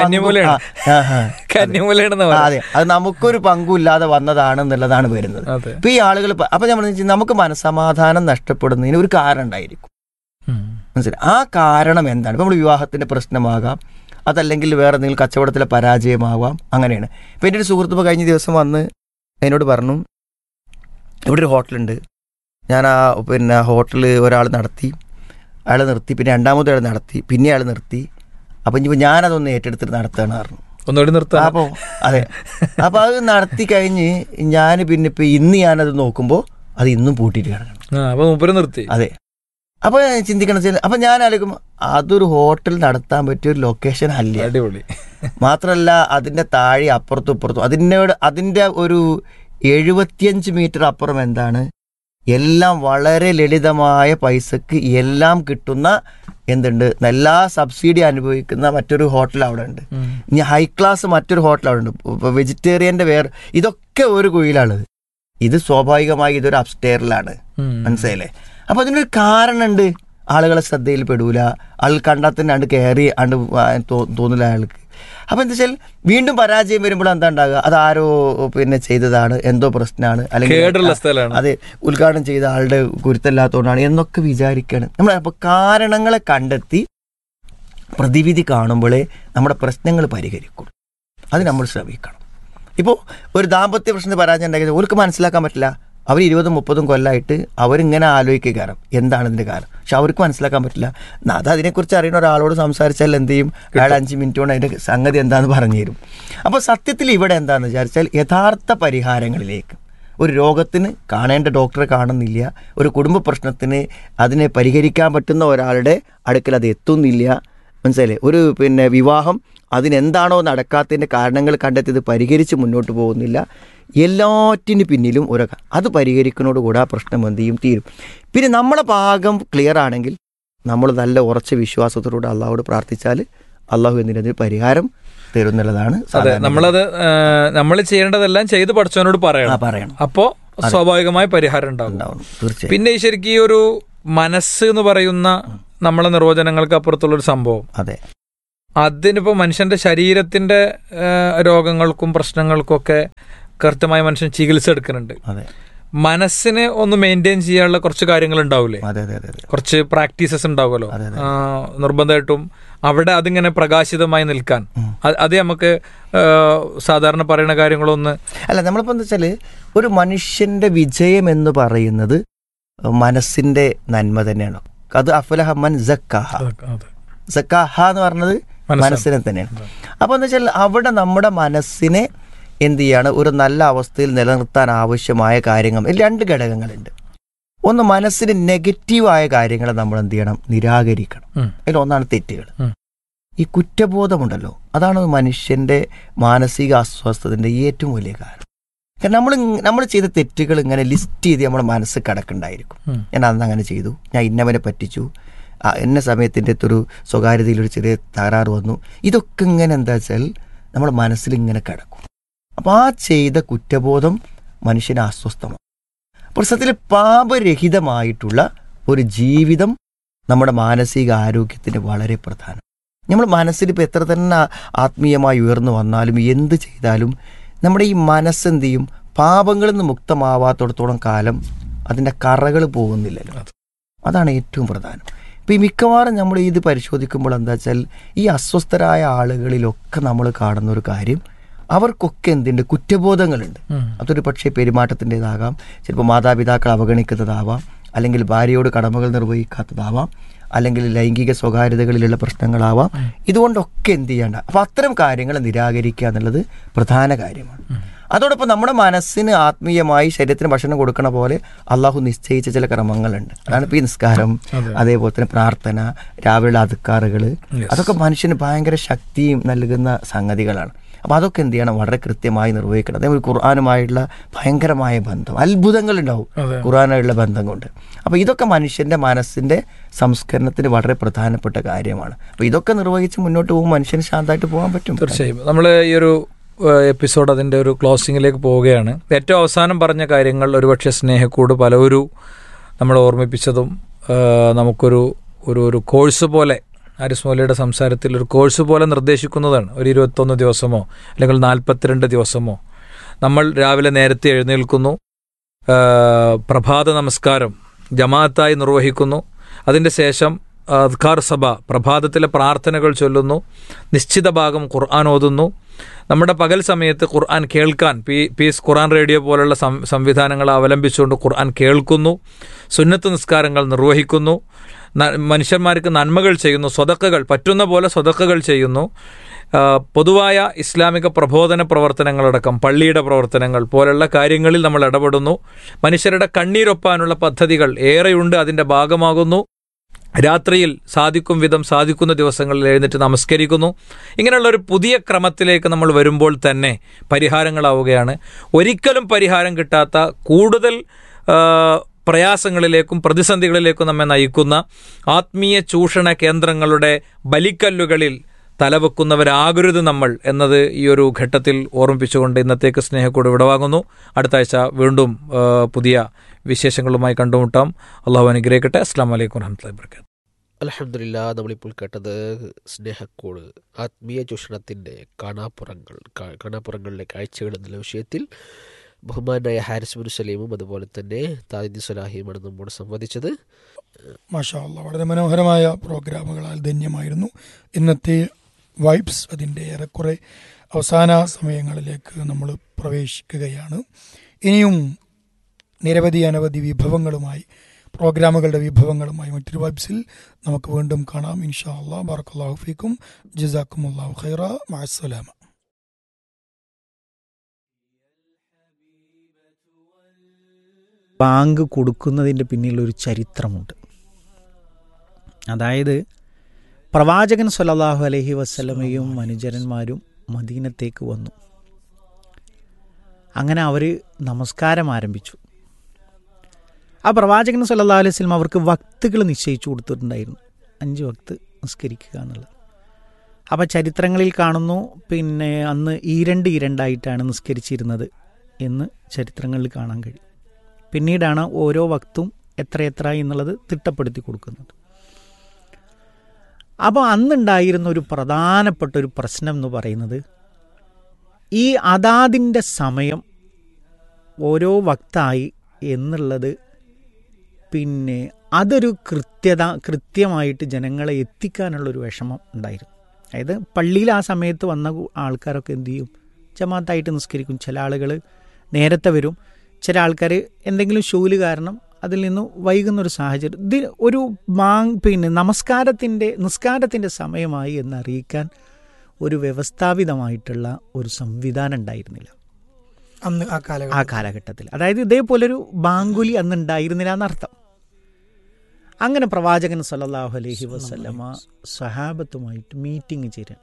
അതെ, അത് നമുക്കൊരു പങ്കുമില്ലാതെ വന്നതാണെന്നുള്ളതാണ് വരുന്നത്. ഇപ്പൊ ഈ ആളുകൾ അപ്പൊ നമ്മൾ നമുക്ക് മനസ്സമാധാനം നഷ്ടപ്പെടുന്നതിന് ഒരു കാരണം ഉണ്ടായിരിക്കും. മനസ്സിലായി. ആ കാരണം എന്താണ്? ഇപ്പൊ നമ്മൾ വിവാഹത്തിന്റെ പ്രശ്നമാകാം, അതല്ലെങ്കിൽ വേറെ എന്തെങ്കിലും കച്ചവടത്തിലെ പരാജയമാവാം, അങ്ങനെയാണ്. ഇപ്പൊ എൻ്റെ ഒരു സുഹൃത്ത് കഴിഞ്ഞ ദിവസം വന്ന് എന്നോട് പറഞ്ഞു, ഇവിടെ ഒരു ഹോട്ടലുണ്ട്, ഞാൻ ആ പിന്നെ ഹോട്ടൽ ഒരാൾ നടത്തി, അയാൾ നിർത്തി, പിന്നെ രണ്ടാമത്തെ ആൾ നടത്തി, പിന്നെ അയാൾ നിർത്തി. അപ്പം ഇനിയിപ്പോൾ ഞാനതൊന്ന് ഏറ്റെടുത്തിട്ട് നടത്തുകയാണ് പറഞ്ഞു. ഒന്നുകൂടി നിർത്താം. അപ്പോൾ അതെ, അപ്പോൾ അത് നടത്തി കഴിഞ്ഞ് ഞാൻ പിന്നെ ഇപ്പം ഇന്ന് ഞാനത് നോക്കുമ്പോൾ അത് ഇന്നും പൂട്ടിയിട്ട് കിടക്കണം. നിർത്തി. അതെ. അപ്പോൾ ചിന്തിക്കണം, അപ്പം ഞാൻ ആലോചിക്കും അതൊരു ഹോട്ടൽ നടത്താൻ പറ്റിയ ഒരു ലൊക്കേഷൻ അല്ല. അടിപൊളി. മാത്രമല്ല അതിൻ്റെ താഴെ അപ്പുറത്തും ഇപ്പുറത്തും അതിൻ്റെ ഒരു 75 മീറ്റർ അപ്പുറം എന്താണ്, എല്ലാം വളരെ ലളിതമായ പൈസക്ക് എല്ലാം കിട്ടുന്ന എന്തുണ്ട്, എല്ലാ സബ്സിഡി അനുഭവിക്കുന്ന മറ്റൊരു ഹോട്ടൽ അവിടെ ഉണ്ട്. ഇനി ഹൈ ക്ലാസ് മറ്റൊരു ഹോട്ടൽ അവിടെ ഉണ്ട്, വെജിറ്റേറിയൻ്റെ വേറെ. ഇതൊക്കെ ഒരു കുയിലാണത്. ഇത് സ്വാഭാവികമായി ഇതൊരു അപ്സ്റ്റെയറിലാണ്. മനസ്സിലായില്ലേ? അപ്പൊ അതിനൊരു കാരണമുണ്ട്. ആളുകളെ ശ്രദ്ധയിൽ പെടൂല, ആൾ കണ്ടാൽ തന്നെ അണ്ട് കയറി അണ്ട് തോന്നില്ല അയാൾക്ക്. അപ്പൊ എന്താ വെച്ചാൽ വീണ്ടും പരാജയം വരുമ്പോൾ എന്താ ഉണ്ടാകുക, അതാരോ പിന്നെ ചെയ്തതാണ്, എന്തോ പ്രശ്നമാണ്, അല്ലെങ്കിൽ അതെ ഉദ്ഘാടനം ചെയ്ത ആളുടെ കുരുത്തല്ലാത്തതുകൊണ്ടാണ് എന്നൊക്കെ വിചാരിക്കുകയാണ് നമ്മൾ. അപ്പൊ കാരണങ്ങളെ കണ്ടെത്തി പ്രതിവിധി കാണുമ്പോഴേ നമ്മുടെ പ്രശ്നങ്ങൾ പരിഹരിക്കുള്ളൂ. അത് നമ്മൾ ശ്രമിക്കണം. ഇപ്പോൾ ഒരു ദാമ്പത്യ പ്രശ്നത്തിൽ പരാജയം ഉണ്ടാക്കിയത് അവർക്ക് മനസ്സിലാക്കാൻ പറ്റില്ല. അവർ 20-30 കൊല്ലമായിട്ട് അവരിങ്ങനെ ആലോചിക്കുക കാരണം എന്താണ് ഇതിൻ്റെ കാരണം, പക്ഷെ അവർക്ക് മനസ്സിലാക്കാൻ പറ്റില്ല. അത് അതിനെക്കുറിച്ച് അറിയുന്ന ഒരാളോട് സംസാരിച്ചാൽ എന്ത് ചെയ്യും, അയാൾ 5 മിനിറ്റ് കൊണ്ട് അതിൻ്റെ സംഗതി എന്താണെന്ന് പറഞ്ഞു തരും. അപ്പോൾ സത്യത്തിൽ ഇവിടെ എന്താണെന്ന് വിചാരിച്ചാൽ യഥാർത്ഥ പരിഹാരങ്ങളിലേക്ക്, ഒരു രോഗത്തിന് കാണേണ്ട ഡോക്ടറെ കാണുന്നില്ല, ഒരു കുടുംബ പ്രശ്നത്തിന് അതിനെ പരിഹരിക്കാൻ പറ്റുന്ന ഒരാളുടെ അടുക്കൽ അത് എത്തുന്നില്ല. മനസ്സിലായില്ലേ? ഒരു പിന്നെ വിവാഹം അതിനെന്താണോ നടക്കാത്തതിൻ്റെ കാരണങ്ങൾ കണ്ടെത്തിയത് പരിഹരിച്ച് മുന്നോട്ട് പോകുന്നില്ല. എല്ലാറ്റിന് പിന്നിലും അത് പരിഹരിക്കുന്നതോടുകൂടെ ആ പ്രശ്നം എന്ത് ചെയ്യും, തീരും. പിന്നെ നമ്മളെ ഭാഗം ക്ലിയർ ആണെങ്കിൽ നമ്മൾ നല്ല ഉറച്ച വിശ്വാസത്തോടെ അള്ളാഹുവോട് പ്രാർത്ഥിച്ചാൽ അള്ളാഹു എന്തിനൊരു പരിഹാരം തരുന്നുള്ളതാണ്. അതെ, നമ്മളത് നമ്മൾ ചെയ്യേണ്ടതെല്ലാം ചെയ്ത് പഠിച്ചവനോട് പറയണം. അപ്പോ സ്വാഭാവികമായ പരിഹാരം ഉണ്ടാവും. തീർച്ചയായും. പിന്നെ ശരിക്കും ഈ ഒരു മനസ്സ് എന്ന് പറയുന്ന നമ്മളെ നിർവചനങ്ങൾക്ക് അപ്പുറത്തുള്ളൊരു സംഭവം, അതെ, അതിനിപ്പോ മനുഷ്യന്റെ ശരീരത്തിന്റെ രോഗങ്ങൾക്കും പ്രശ്നങ്ങൾക്കും ഒക്കെ കൃത്യമായി മനുഷ്യൻ ചികിത്സ എടുക്കുന്നുണ്ട്. അതെ, മനസ്സിനെ ഒന്ന് മെയിൻറ്റെയിൻ ചെയ്യാനുള്ള കുറച്ച് കാര്യങ്ങൾ ഉണ്ടാവില്ലേ, കുറച്ച് പ്രാക്ടീസസ് ഉണ്ടാവുമല്ലോ, നിർബന്ധമായിട്ടും അവിടെ അതിങ്ങനെ പ്രകാശിതമായി നിൽക്കാൻ. അത് നമുക്ക് സാധാരണ പറയുന്ന കാര്യങ്ങളൊന്ന് അല്ല. നമ്മളിപ്പോ എന്താ വെച്ചാല് ഒരു മനുഷ്യന്റെ വിജയം എന്ന് പറയുന്നത് മനസ്സിന്റെ നന്മ തന്നെയാണ്. അത് അഫ്ലഹമൻ സക്കാഹ, സക്കാഹ എന്ന് പറഞ്ഞത് മനസ്സിനെ തന്നെയാണ്. അപ്പൊ എന്താ വെച്ചാൽ അവിടെ നമ്മുടെ മനസ്സിനെ എന്ത് ചെയ്യാണ്, ഒരു നല്ല അവസ്ഥയിൽ നിലനിർത്താൻ ആവശ്യമായ കാര്യങ്ങൾ 2 ഘടകങ്ങളുണ്ട്. ഒന്ന്, മനസ്സിന് നെഗറ്റീവായ കാര്യങ്ങളെ നമ്മൾ എന്ത് ചെയ്യണം, നിരാകരിക്കണം. അതിലൊന്നാണ് തെറ്റുകൾ. ഈ കുറ്റബോധമുണ്ടല്ലോ, അതാണ് മനുഷ്യന്റെ മാനസിക അസ്വസ്ഥതയുടെ ഏറ്റവും വലിയ കാരണം. കാരണം നമ്മൾ ചെയ്ത തെറ്റുകൾ ഇങ്ങനെ ലിസ്റ്റ് ചെയ്ത് നമ്മുടെ മനസ്സ് കിടക്കുന്നുണ്ടായിരിക്കും. ഞാൻ അന്ന് അങ്ങനെ ചെയ്തു, ഞാൻ ഇന്നവനെ പറ്റിച്ചു, എന്ന സമയത്തിൻ്റെ ഒരു സ്വകാര്യതയിലൊരു ചെറിയ തകരാറ് വന്നു. ഇതൊക്കെ ഇങ്ങനെ എന്താ വെച്ചാൽ നമ്മുടെ മനസ്സിൽ ഇങ്ങനെ കിടക്കും. അപ്പോൾ ആ ചെയ്ത കുറ്റബോധം മനുഷ്യനെ അസ്വസ്ഥമാണ്. അപ്പോൾ സത്യത്തിൽ പാപരഹിതമായിട്ടുള്ള ഒരു ജീവിതം നമ്മുടെ മാനസിക ആരോഗ്യത്തിന് വളരെ പ്രധാനം. നമ്മൾ മനസ്സിലിപ്പോൾ എത്ര തന്നെ ആത്മീയമായി ഉയർന്നു വന്നാലും എന്ത് ചെയ്താലും നമ്മുടെ ഈ മനസ്സെന്ത് ചെയ്യും, പാപങ്ങളിൽ നിന്ന് മുക്തമാവാത്തോടത്തോളം കാലം അതിൻ്റെ കറകൾ പോകുന്നില്ലല്ലോ. അതാണ് ഏറ്റവും പ്രധാനം. ഇപ്പോൾ ഈ മിക്കവാറും നമ്മൾ ഇത് പരിശോധിക്കുമ്പോൾ എന്താ വെച്ചാൽ ഈ അസ്വസ്ഥരായ ആളുകളിലൊക്കെ നമ്മൾ കാണുന്ന ഒരു കാര്യം, അവർക്കൊക്കെ എന്തുണ്ട്, കുറ്റബോധങ്ങളുണ്ട്. അതൊരു പക്ഷേ പെരുമാറ്റത്തിൻ്റെതാകാം, ചിലപ്പോൾ മാതാപിതാക്കൾ അവഗണിക്കുന്നതാവാം, അല്ലെങ്കിൽ ഭാര്യയോട് കടമകൾ നിർവഹിക്കാത്തതാവാം, അല്ലെങ്കിൽ ലൈംഗിക സ്വകാര്യതകളിലുള്ള പ്രശ്നങ്ങളാവാം. ഇതുകൊണ്ടൊക്കെ എന്ത് ചെയ്യേണ്ട, അപ്പോൾ അത്തരം കാര്യങ്ങൾ നിരാകരിക്കുക എന്നുള്ളത് പ്രധാന കാര്യമാണ്. അതോടൊപ്പം നമ്മുടെ മനസ്സിന് ആത്മീയമായി ശരീരത്തിന് ഭക്ഷണം കൊടുക്കണ പോലെ അള്ളാഹു നിശ്ചയിച്ച ചില ക്രമങ്ങളുണ്ട്. അതാണ് ഇപ്പോൾ ഈ നിസ്കാരം, അതേപോലെ തന്നെ പ്രാർത്ഥന, രാവിലെ അദ്കാറുകൾ, അതൊക്കെ മനുഷ്യന് ഭയങ്കര ശക്തിയും നൽകുന്ന സംഗതികളാണ്. അപ്പോൾ അതൊക്കെ എന്ത് ചെയ്യണം, വളരെ കൃത്യമായി നിർവഹിക്കണം. അതേപോലെ ഖുർആനുമായിട്ടുള്ള ഭയങ്കരമായ ബന്ധം, അത്ഭുതങ്ങളുണ്ടാവും ഖുർആനായുള്ള ബന്ധം കൊണ്ട്. അപ്പോൾ ഇതൊക്കെ മനുഷ്യൻ്റെ മനസ്സിൻ്റെ സംസ്കരണത്തിന് വളരെ പ്രധാനപ്പെട്ട കാര്യമാണ്. അപ്പോൾ ഇതൊക്കെ നിർവഹിച്ച് മുന്നോട്ട് പോകുമ്പോൾ മനുഷ്യന് ശാന്തമായിട്ട് പോകാൻ പറ്റും. തീർച്ചയായും. നമ്മൾ ഈ ഒരു എപ്പിസോഡ് അതിൻ്റെ ഒരു ക്ലോസിങ്ങിലേക്ക് പോവുകയാണ്. ഏറ്റവും അവസാനം പറഞ്ഞ കാര്യങ്ങൾ ഒരുപക്ഷെ സ്നേഹക്കൂട് പലവരും നമ്മൾ ഓർമ്മിപ്പിച്ചതും നമുക്കൊരു ഒരു കോഴ്സ് പോലെ, ആരിസ് മൗലയുടെ സംസാരത്തിൽ ഒരു കോഴ്സ് പോലെ നിർദ്ദേശിക്കുന്നതാണ്. ഒരു 21 ദിവസമോ അല്ലെങ്കിൽ 42 ദിവസമോ നമ്മൾ രാവിലെ നേരത്തെ എഴുന്നേൽക്കുന്നു, പ്രഭാത നമസ്കാരം ജമാഅത്തായി നിർവഹിക്കുന്നു, അതിൻ്റെ ശേഷം അദ്കാർ സഭ പ്രഭാതത്തിലെ പ്രാർത്ഥനകൾ ചൊല്ലുന്നു, നിശ്ചിത ഭാഗം ഖുർആൻ ഓതുന്നു, നമ്മുടെ പകൽ സമയത്ത് ഖുർആൻ കേൾക്കാൻ പീസ് ഖുർആൻ റേഡിയോ പോലുള്ള സംവിധാനങ്ങളെ അവലംബിച്ചുകൊണ്ട് ഖുർആൻ കേൾക്കുന്നു, സുന്നത്ത് നിസ്കാരങ്ങൾ നിർവഹിക്കുന്നു, മനുഷ്യന്മാർക്ക് നന്മകൾ ചെയ്യുന്നു, സ്വതക്കകൾ പറ്റുന്ന പോലെ സ്വതക്കകൾ ചെയ്യുന്നു, പൊതുവായ ഇസ്ലാമിക പ്രബോധന പ്രവർത്തനങ്ങളടക്കം പള്ളിയുടെ പ്രവർത്തനങ്ങൾ പോലുള്ള കാര്യങ്ങളിൽ നമ്മൾ ഇടപെടുന്നു, മനുഷ്യരുടെ കണ്ണീരൊപ്പാനുള്ള പദ്ധതികൾ ഏറെയുണ്ട്, അതിൻ്റെ ഭാഗമാകുന്നു, രാത്രിയിൽ സാധിക്കും വിധം സാധിക്കുന്ന ദിവസങ്ങളിൽ എഴുന്നേറ്റ് നമസ്കരിക്കുന്നു. ഇങ്ങനെയുള്ള ഒരു പുതിയ ക്രമത്തിലേക്ക് നമ്മൾ വരുമ്പോൾ തന്നെ പരിഹാരങ്ങളാവുകയാണ്. ഒരിക്കലും പരിഹാരം കിട്ടാത്ത കൂടുതൽ പ്രയാസങ്ങളിലേക്കും പ്രതിസന്ധികളിലേക്കും നമ്മെ നയിക്കുന്ന ആത്മീയ ചൂഷണ കേന്ദ്രങ്ങളുടെ ബലിക്കല്ലുകളിൽ തലവെക്കുന്നവരാകരുത് നമ്മൾ എന്നത് ഈ ഒരു ഘട്ടത്തിൽ ഓർമ്മിപ്പിച്ചുകൊണ്ട് ഇന്നത്തേക്ക് സ്നേഹക്കൂട് വിടവാങ്ങുന്നു. അടുത്ത ആഴ്ച വീണ്ടും പുതിയ വിശേഷങ്ങളുമായി കണ്ടുമുട്ടാം. അള്ളാഹു അനുഗ്രഹിക്കട്ടെ. അസ്സലാമു അലൈക്കും വറഹ്മത്തുള്ളാഹി വബറകാതുഹു. അൽഹംദുലില്ലാ. നമ്മളിപ്പോൾ കേട്ടത് സ്നേഹക്കൂട്, ആത്മീയ ചൂഷണത്തിൻ്റെ കാണാപ്പുറങ്ങളിലെ കാഴ്ചകൾ എന്നുള്ള വിഷയത്തിൽ ബഹുമാനായ ഹാരിസ് ബിൻ സലീമും അതുപോലെ തന്നെ താജിദ് സലാഹിയുമാണ് നമ്മോട് സംവദിച്ചത്. മാഷാ അല്ലാഹ്, വളരെ മനോഹരമായ പ്രോഗ്രാമുകളാൽ ധന്യമായിരുന്നു ഇന്നത്തെ വൈബ്സ്. അതിൻ്റെ ഏറെക്കുറെ അവസാന സമയങ്ങളിലേക്ക് നമ്മൾ പ്രവേശിക്കുകയാണ്. ഇനിയും അനവധി വിഭവങ്ങളുമായി, പ്രോഗ്രാമുകളുടെ വിഭവങ്ങളുമായി മറ്റൊരു വൈബ്സിൽ നമുക്ക് വീണ്ടും കാണാം. ഇൻഷാ അല്ലാഹ്. ബറക്കല്ലാഹു ഫീക്കും. ജസാക്കുമുല്ലാഹു ഖൈറ. മഅസ്സലാമ. ബാങ്ക് കൊടുക്കുന്നതിൻ്റെ പിന്നിലൊരു ചരിത്രമുണ്ട്. അതായത് പ്രവാചകൻ സ്വല്ലല്ലാഹു അലൈഹി വസല്ലമയും അനുചരന്മാരും മദീനത്തേക്ക് വന്നു. അങ്ങനെ അവർ നമസ്കാരം ആരംഭിച്ചു. ആ പ്രവാചകൻ സ്വല്ലല്ലാഹു അലൈഹി വസല്ലം അവർക്ക് വക്തുകൾ നിശ്ചയിച്ചു കൊടുത്തിട്ടുണ്ടായിരുന്നു. 5 വക്ത് നിസ്കരിക്കുക എന്നുള്ളത്. അപ്പോൾ ചരിത്രങ്ങളിൽ കാണുന്നു പിന്നെ അന്ന് ഈരണ്ടായിട്ടാണ് നിസ്കരിച്ചിരുന്നത് എന്ന് ചരിത്രങ്ങളിൽ കാണാൻ കഴിയും. പിന്നീടാണ് ഓരോ വക്തും എത്ര എന്നുള്ളത് തിട്ടപ്പെടുത്തി കൊടുക്കുന്നത്. അപ്പോൾ അന്നുണ്ടായിരുന്ന ഒരു പ്രധാനപ്പെട്ട ഒരു പ്രശ്നം എന്ന് പറയുന്നത് ഈ അതാതിൻ്റെ സമയം ഓരോ വക്തായി എന്നുള്ളത് പിന്നെ അതൊരു കൃത്യമായിട്ട് ജനങ്ങളെ എത്തിക്കാനുള്ളൊരു വിഷമം ഉണ്ടായിരുന്നു. അതായത് പള്ളിയിൽ ആ സമയത്ത് വന്ന ആൾക്കാരൊക്കെ എന്തു ചെയ്യും, ജമാഅത്തായിട്ട് നിസ്കരിക്കും. ചില ആളുകൾ നേരത്തെ വരും, ചില ആൾക്കാർ എന്തെങ്കിലും ഷൂല് കാരണം അതിൽ നിന്ന് വൈകുന്നൊരു സാഹചര്യം. ഇത് ഒരു പിന്നെ നിസ്കാരത്തിൻ്റെ സമയമായി എന്നറിയിക്കാൻ ഒരു വ്യവസ്ഥാപിതമായിട്ടുള്ള ഒരു സംവിധാനം ഉണ്ടായിരുന്നില്ല അന്ന് ആ കാലഘട്ടത്തിൽ. അതായത് ഇതേപോലൊരു ബാങ്കുലി അന്ന് ഉണ്ടായിരുന്നില്ല എന്നർത്ഥം. അങ്ങനെ പ്രവാചകൻ സല്ലല്ലാഹു അലൈഹി വസല്ലമ സ്വഹാബത്തുമായിട്ട് മീറ്റിംഗ് ചേരാൻ.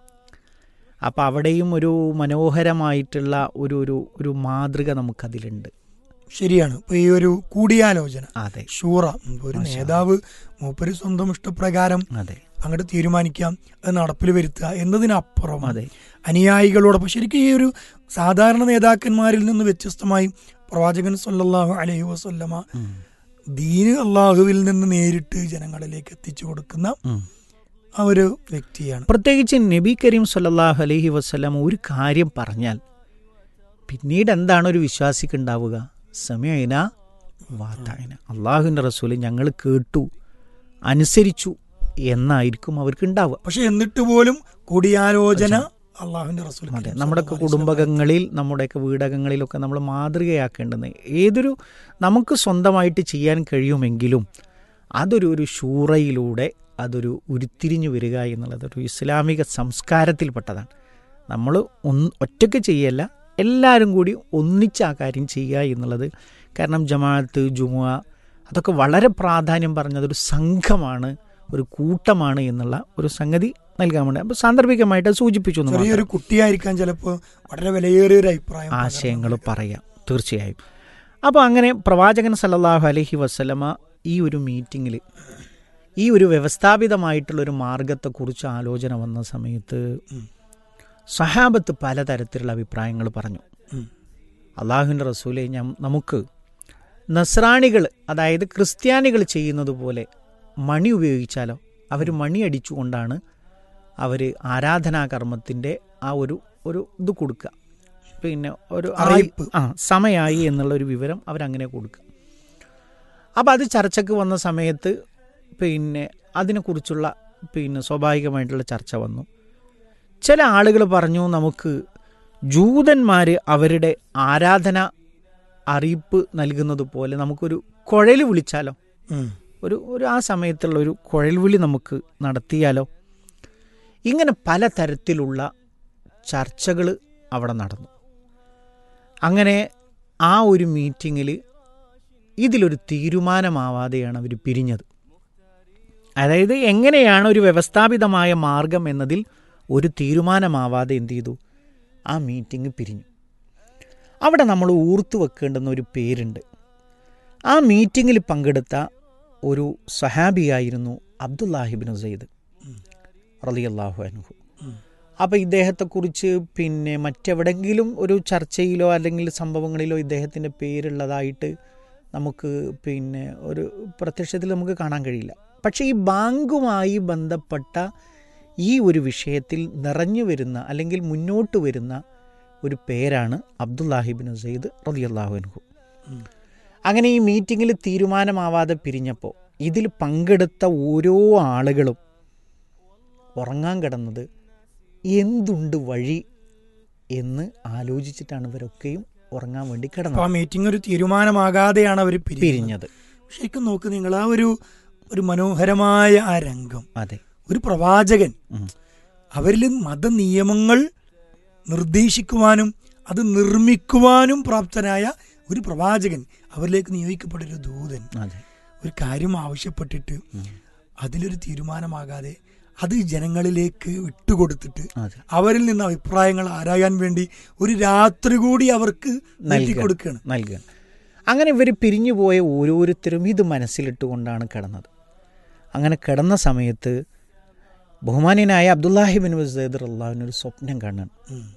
അപ്പം അവിടെയും ഒരു മനോഹരമായിട്ടുള്ള ഒരു മാതൃക നമുക്കതിലുണ്ട്. ശരിയാണ്. ഇപ്പൊ ഈ ഒരു കൂടിയാലോചന, അതെ, ഷൂറ, ഒരു നേതാവ് മൂപ്പര് സ്വന്തം ഇഷ്ടപ്രകാരം അതെ അങ്ങോട്ട് തീരുമാനിക്കാം, അത് നടപ്പിൽ വരുത്തുക എന്നതിനപ്പുറം അതെ അനുയായികളോടൊപ്പം ശരിക്കും ഈ ഒരു സാധാരണ നേതാക്കന്മാരിൽ നിന്ന് വ്യത്യസ്തമായി പ്രവാചകൻ സല്ലല്ലാഹു അലൈഹി വസല്ലമ ദീന് അള്ളാഹുവിൽ നിന്ന് നേരിട്ട് ജനങ്ങളിലേക്ക് എത്തിച്ചു കൊടുക്കുന്ന ആ ഒരു വ്യക്തിയാണ്. പ്രത്യേകിച്ച് നബി കരീം സല്ലല്ലാഹു അലൈഹി വസല്ലം ഒരു കാര്യം പറഞ്ഞാൽ പിന്നീട് എന്താണ് ഒരു വിശ്വാസിക്ക് ഉണ്ടാവുക? സമയന വാതഅന, അള്ളാഹുവിൻ്റെ റസൂല് ഞങ്ങൾ കേട്ടു അനുസരിച്ചു എന്നായിരിക്കും അവർക്ക് ഉണ്ടാവുക. പക്ഷെ എന്നിട്ട് പോലും കൂടിയാലോചന അള്ളാഹുവിന്റെ റസൂൽ, അതെ, നമ്മുടെയൊക്കെ കുടുംബകങ്ങളിൽ നമ്മുടെയൊക്കെ വീടകങ്ങളിലൊക്കെ നമ്മൾ മാതൃകയാക്കേണ്ടുന്നത് ഏതൊരു നമുക്ക് സ്വന്തമായിട്ട് ചെയ്യാൻ കഴിയുമെങ്കിലും അതൊരു ഷൂറയിലൂടെ അതൊരു ഉരുത്തിരിഞ്ഞു വരിക എന്നുള്ളത് ഒരു ഇസ്ലാമിക സംസ്കാരത്തിൽപ്പെട്ടതാണ്. നമ്മൾ ഒറ്റയ്ക്ക് ചെയ്യല്ല, എല്ലാവരും കൂടി ഒന്നിച്ച് ആ കാര്യം ചെയ്യുക എന്നുള്ളത്. കാരണം ജമാഅത്ത്, ജുമുഅ അതൊക്കെ വളരെ പ്രാധാന്യം പറഞ്ഞതൊരു സംഘമാണ്, ഒരു കൂട്ടമാണ് എന്നുള്ള ഒരു സംഗതി നൽകാൻ വേണ്ടി. അപ്പോൾ സാന്ദർഭികമായിട്ട് സൂചിപ്പിച്ചു. ചെറിയൊരു കുട്ടിയായിരിക്കാൻ ചിലപ്പോൾ വളരെ വിലയേറിയ ഒരു അഭിപ്രായം ആശയങ്ങൾ പറയാം, തീർച്ചയായും. അപ്പോൾ അങ്ങനെ പ്രവാചകൻ സല്ലല്ലാഹു അലൈഹി വസല്ലമ ഈ ഒരു മീറ്റിങ്ങിൽ ഈ ഒരു വ്യവസ്ഥാപിതമായിട്ടുള്ളൊരു മാർഗത്തെക്കുറിച്ച് ആലോചന വന്ന സമയത്ത് സഹാബത്ത് പലതരത്തിലുള്ള അഭിപ്രായങ്ങൾ പറഞ്ഞു. അള്ളാഹുവിൻ്റെ റസൂലെ, നമുക്ക് നസ്രാണികൾ, അതായത് ക്രിസ്ത്യാനികൾ ചെയ്യുന്നത് പോലെ മണി ഉപയോഗിച്ചാലോ? അവർ മണി അടിച്ചുകൊണ്ടാണ് അവർ ആരാധനാകർമ്മത്തിൻ്റെ ആ ഒരു ഇത് കൊടുക്കുക, പിന്നെ ഒരു അറിയിപ്പ്, സമയമായി എന്നുള്ളൊരു വിവരം അവരങ്ങനെ കൊടുക്കുക. അപ്പോൾ അത് ചർച്ചയ്ക്ക് വന്ന സമയത്ത് പിന്നെ അതിനെക്കുറിച്ചുള്ള സ്വാഭാവികമായിട്ടുള്ള ചർച്ച വന്നു. ചില ആളുകൾ പറഞ്ഞു, നമുക്ക് ജൂതന്മാർ അവരുടെ ആരാധന അറിയിപ്പ് നൽകുന്നത് പോലെ നമുക്കൊരു കുഴൽ വിളിച്ചാലോ? ഒരു ആ സമയത്തുള്ള ഒരു കുഴൽവിളി നമുക്ക് നടത്തിയാലോ? ഇങ്ങനെ പലതരത്തിലുള്ള ചർച്ചകൾ അവിടെ നടന്നു. അങ്ങനെ ആ ഒരു മീറ്റിങ്ങിൽ ഇതിലൊരു തീരുമാനമാവാതെയാണ് അവർ പിരിഞ്ഞത്. അതായത് എങ്ങനെയാണ് ഒരു വ്യവസ്ഥാപിതമായ മാർഗം എന്നതിൽ ഒരു തീരുമാനമാവാതെ എന്ത് ചെയ്തു? ആ മീറ്റിംഗ് പിരിഞ്ഞു. അവിടെ നമ്മൾ ഓർത്തു വെക്കേണ്ടുന്ന ഒരു പേരുണ്ട്. ആ മീറ്റിങ്ങിൽ പങ്കെടുത്ത ഒരു സഹാബിയായിരുന്നു അബ്ദുല്ലാഹി ഇബ്നു സൈദ് റളിയല്ലാഹു അൻഹു. അപ്പോൾ ഇദ്ദേഹത്തെക്കുറിച്ച് മറ്റെവിടെങ്കിലും ഒരു ചർച്ചയിലോ അല്ലെങ്കിൽ സംഭവങ്ങളിലോ ഇദ്ദേഹത്തിൻ്റെ പേരുള്ളതായിട്ട് നമുക്ക് ഒരു പ്രത്യക്ഷത്തിൽ നമുക്ക് കാണാൻ കഴിയില്ല. പക്ഷേ ഈ ബാങ്കുമായി ബന്ധപ്പെട്ട ഈ ഒരു വിഷയത്തിൽ നിറഞ്ഞു വരുന്ന അല്ലെങ്കിൽ മുന്നോട്ട് വരുന്ന ഒരു പേരാണ് അബ്ദുല്ലാഹി ഇബ്നു സൈദ് റളിയല്ലാഹു അൻഹു. അങ്ങനെ ഈ മീറ്റിങ്ങിൽ തീരുമാനമാവാതെ പിരിഞ്ഞപ്പോൾ ഇതിൽ പങ്കെടുത്ത ഓരോ ആളുകളും ഉറങ്ങാൻ കിടന്നത് എന്തുണ്ട് വഴി എന്ന് ആലോചിച്ചിട്ടാണ് ഇവരൊക്കെയും ഉറങ്ങാൻ വേണ്ടി കിടന്നത്. ആ മീറ്റിംഗ് ഒരു തീരുമാനമാകാതെയാണ് അവർ പിരിഞ്ഞത്. ശരിക്കും നോക്ക് നിങ്ങൾ, ആ ഒരു മനോഹരമായ ആ രംഗം. അതെ, ഒരു പ്രവാചകൻ അവരിൽ മതനിയമങ്ങൾ നിർദ്ദേശിക്കുവാനും അത് നിർമ്മിക്കുവാനും പ്രാപ്തനായ ഒരു പ്രവാചകൻ, അവരിലേക്ക് നിയോഗിക്കപ്പെട്ടൊരു ദൂതൻ ഒരു കാര്യം ആവശ്യപ്പെട്ടിട്ട് അതിലൊരു തീരുമാനമാകാതെ അത് ജനങ്ങളിലേക്ക് വിട്ടുകൊടുത്തിട്ട് അവരിൽ നിന്ന് അഭിപ്രായങ്ങൾ ആരായാൻ വേണ്ടി ഒരു രാത്രി കൂടി അവർക്ക് നൽകുകയാണ്. അങ്ങനെ ഇവർ പിരിഞ്ഞുപോയ ഓരോരുത്തരും ഇത് മനസ്സിലിട്ടുകൊണ്ടാണ് കിടന്നത്. അങ്ങനെ കിടന്ന സമയത്ത് ബഹുമാന്യനായ അബ്ദുല്ലാഹിബിൻ വസീദ് റളിയല്ലാഹുവിന് ഒരു സ്വപ്നം കാണാൻ.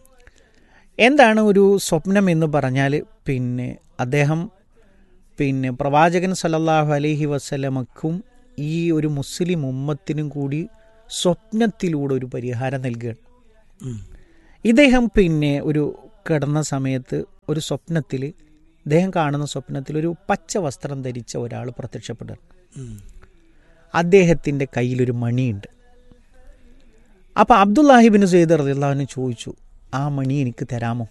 എന്താണ് ഒരു സ്വപ്നം എന്ന് പറഞ്ഞാൽ, അദ്ദേഹം പ്രവാചകൻ സല്ലല്ലാഹു അലൈഹി വസല്ലമക്കും ഈ ഒരു മുസ്ലിം ഉമ്മത്തിനും കൂടി സ്വപ്നത്തിലൂടെ ഒരു പരിഹാരം നൽകുകയാണ്. ഇദ്ദേഹം ഒരു കിടന്ന സമയത്ത് ഒരു സ്വപ്നത്തിൽ, ഇദ്ദേഹം കാണുന്ന സ്വപ്നത്തിൽ ഒരു പച്ച വസ്ത്രം ധരിച്ച ഒരാൾ പ്രത്യക്ഷപ്പെടുകയാണ്. അദ്ദേഹത്തിൻ്റെ കയ്യിലൊരു മണിയുണ്ട്. അപ്പോൾ അബ്ദുല്ലാഹിബിൻ സയ്യിദ് റളിയല്ലാഹു ചോദിച്ചു, ആ മണി എനിക്ക് തരാമോ?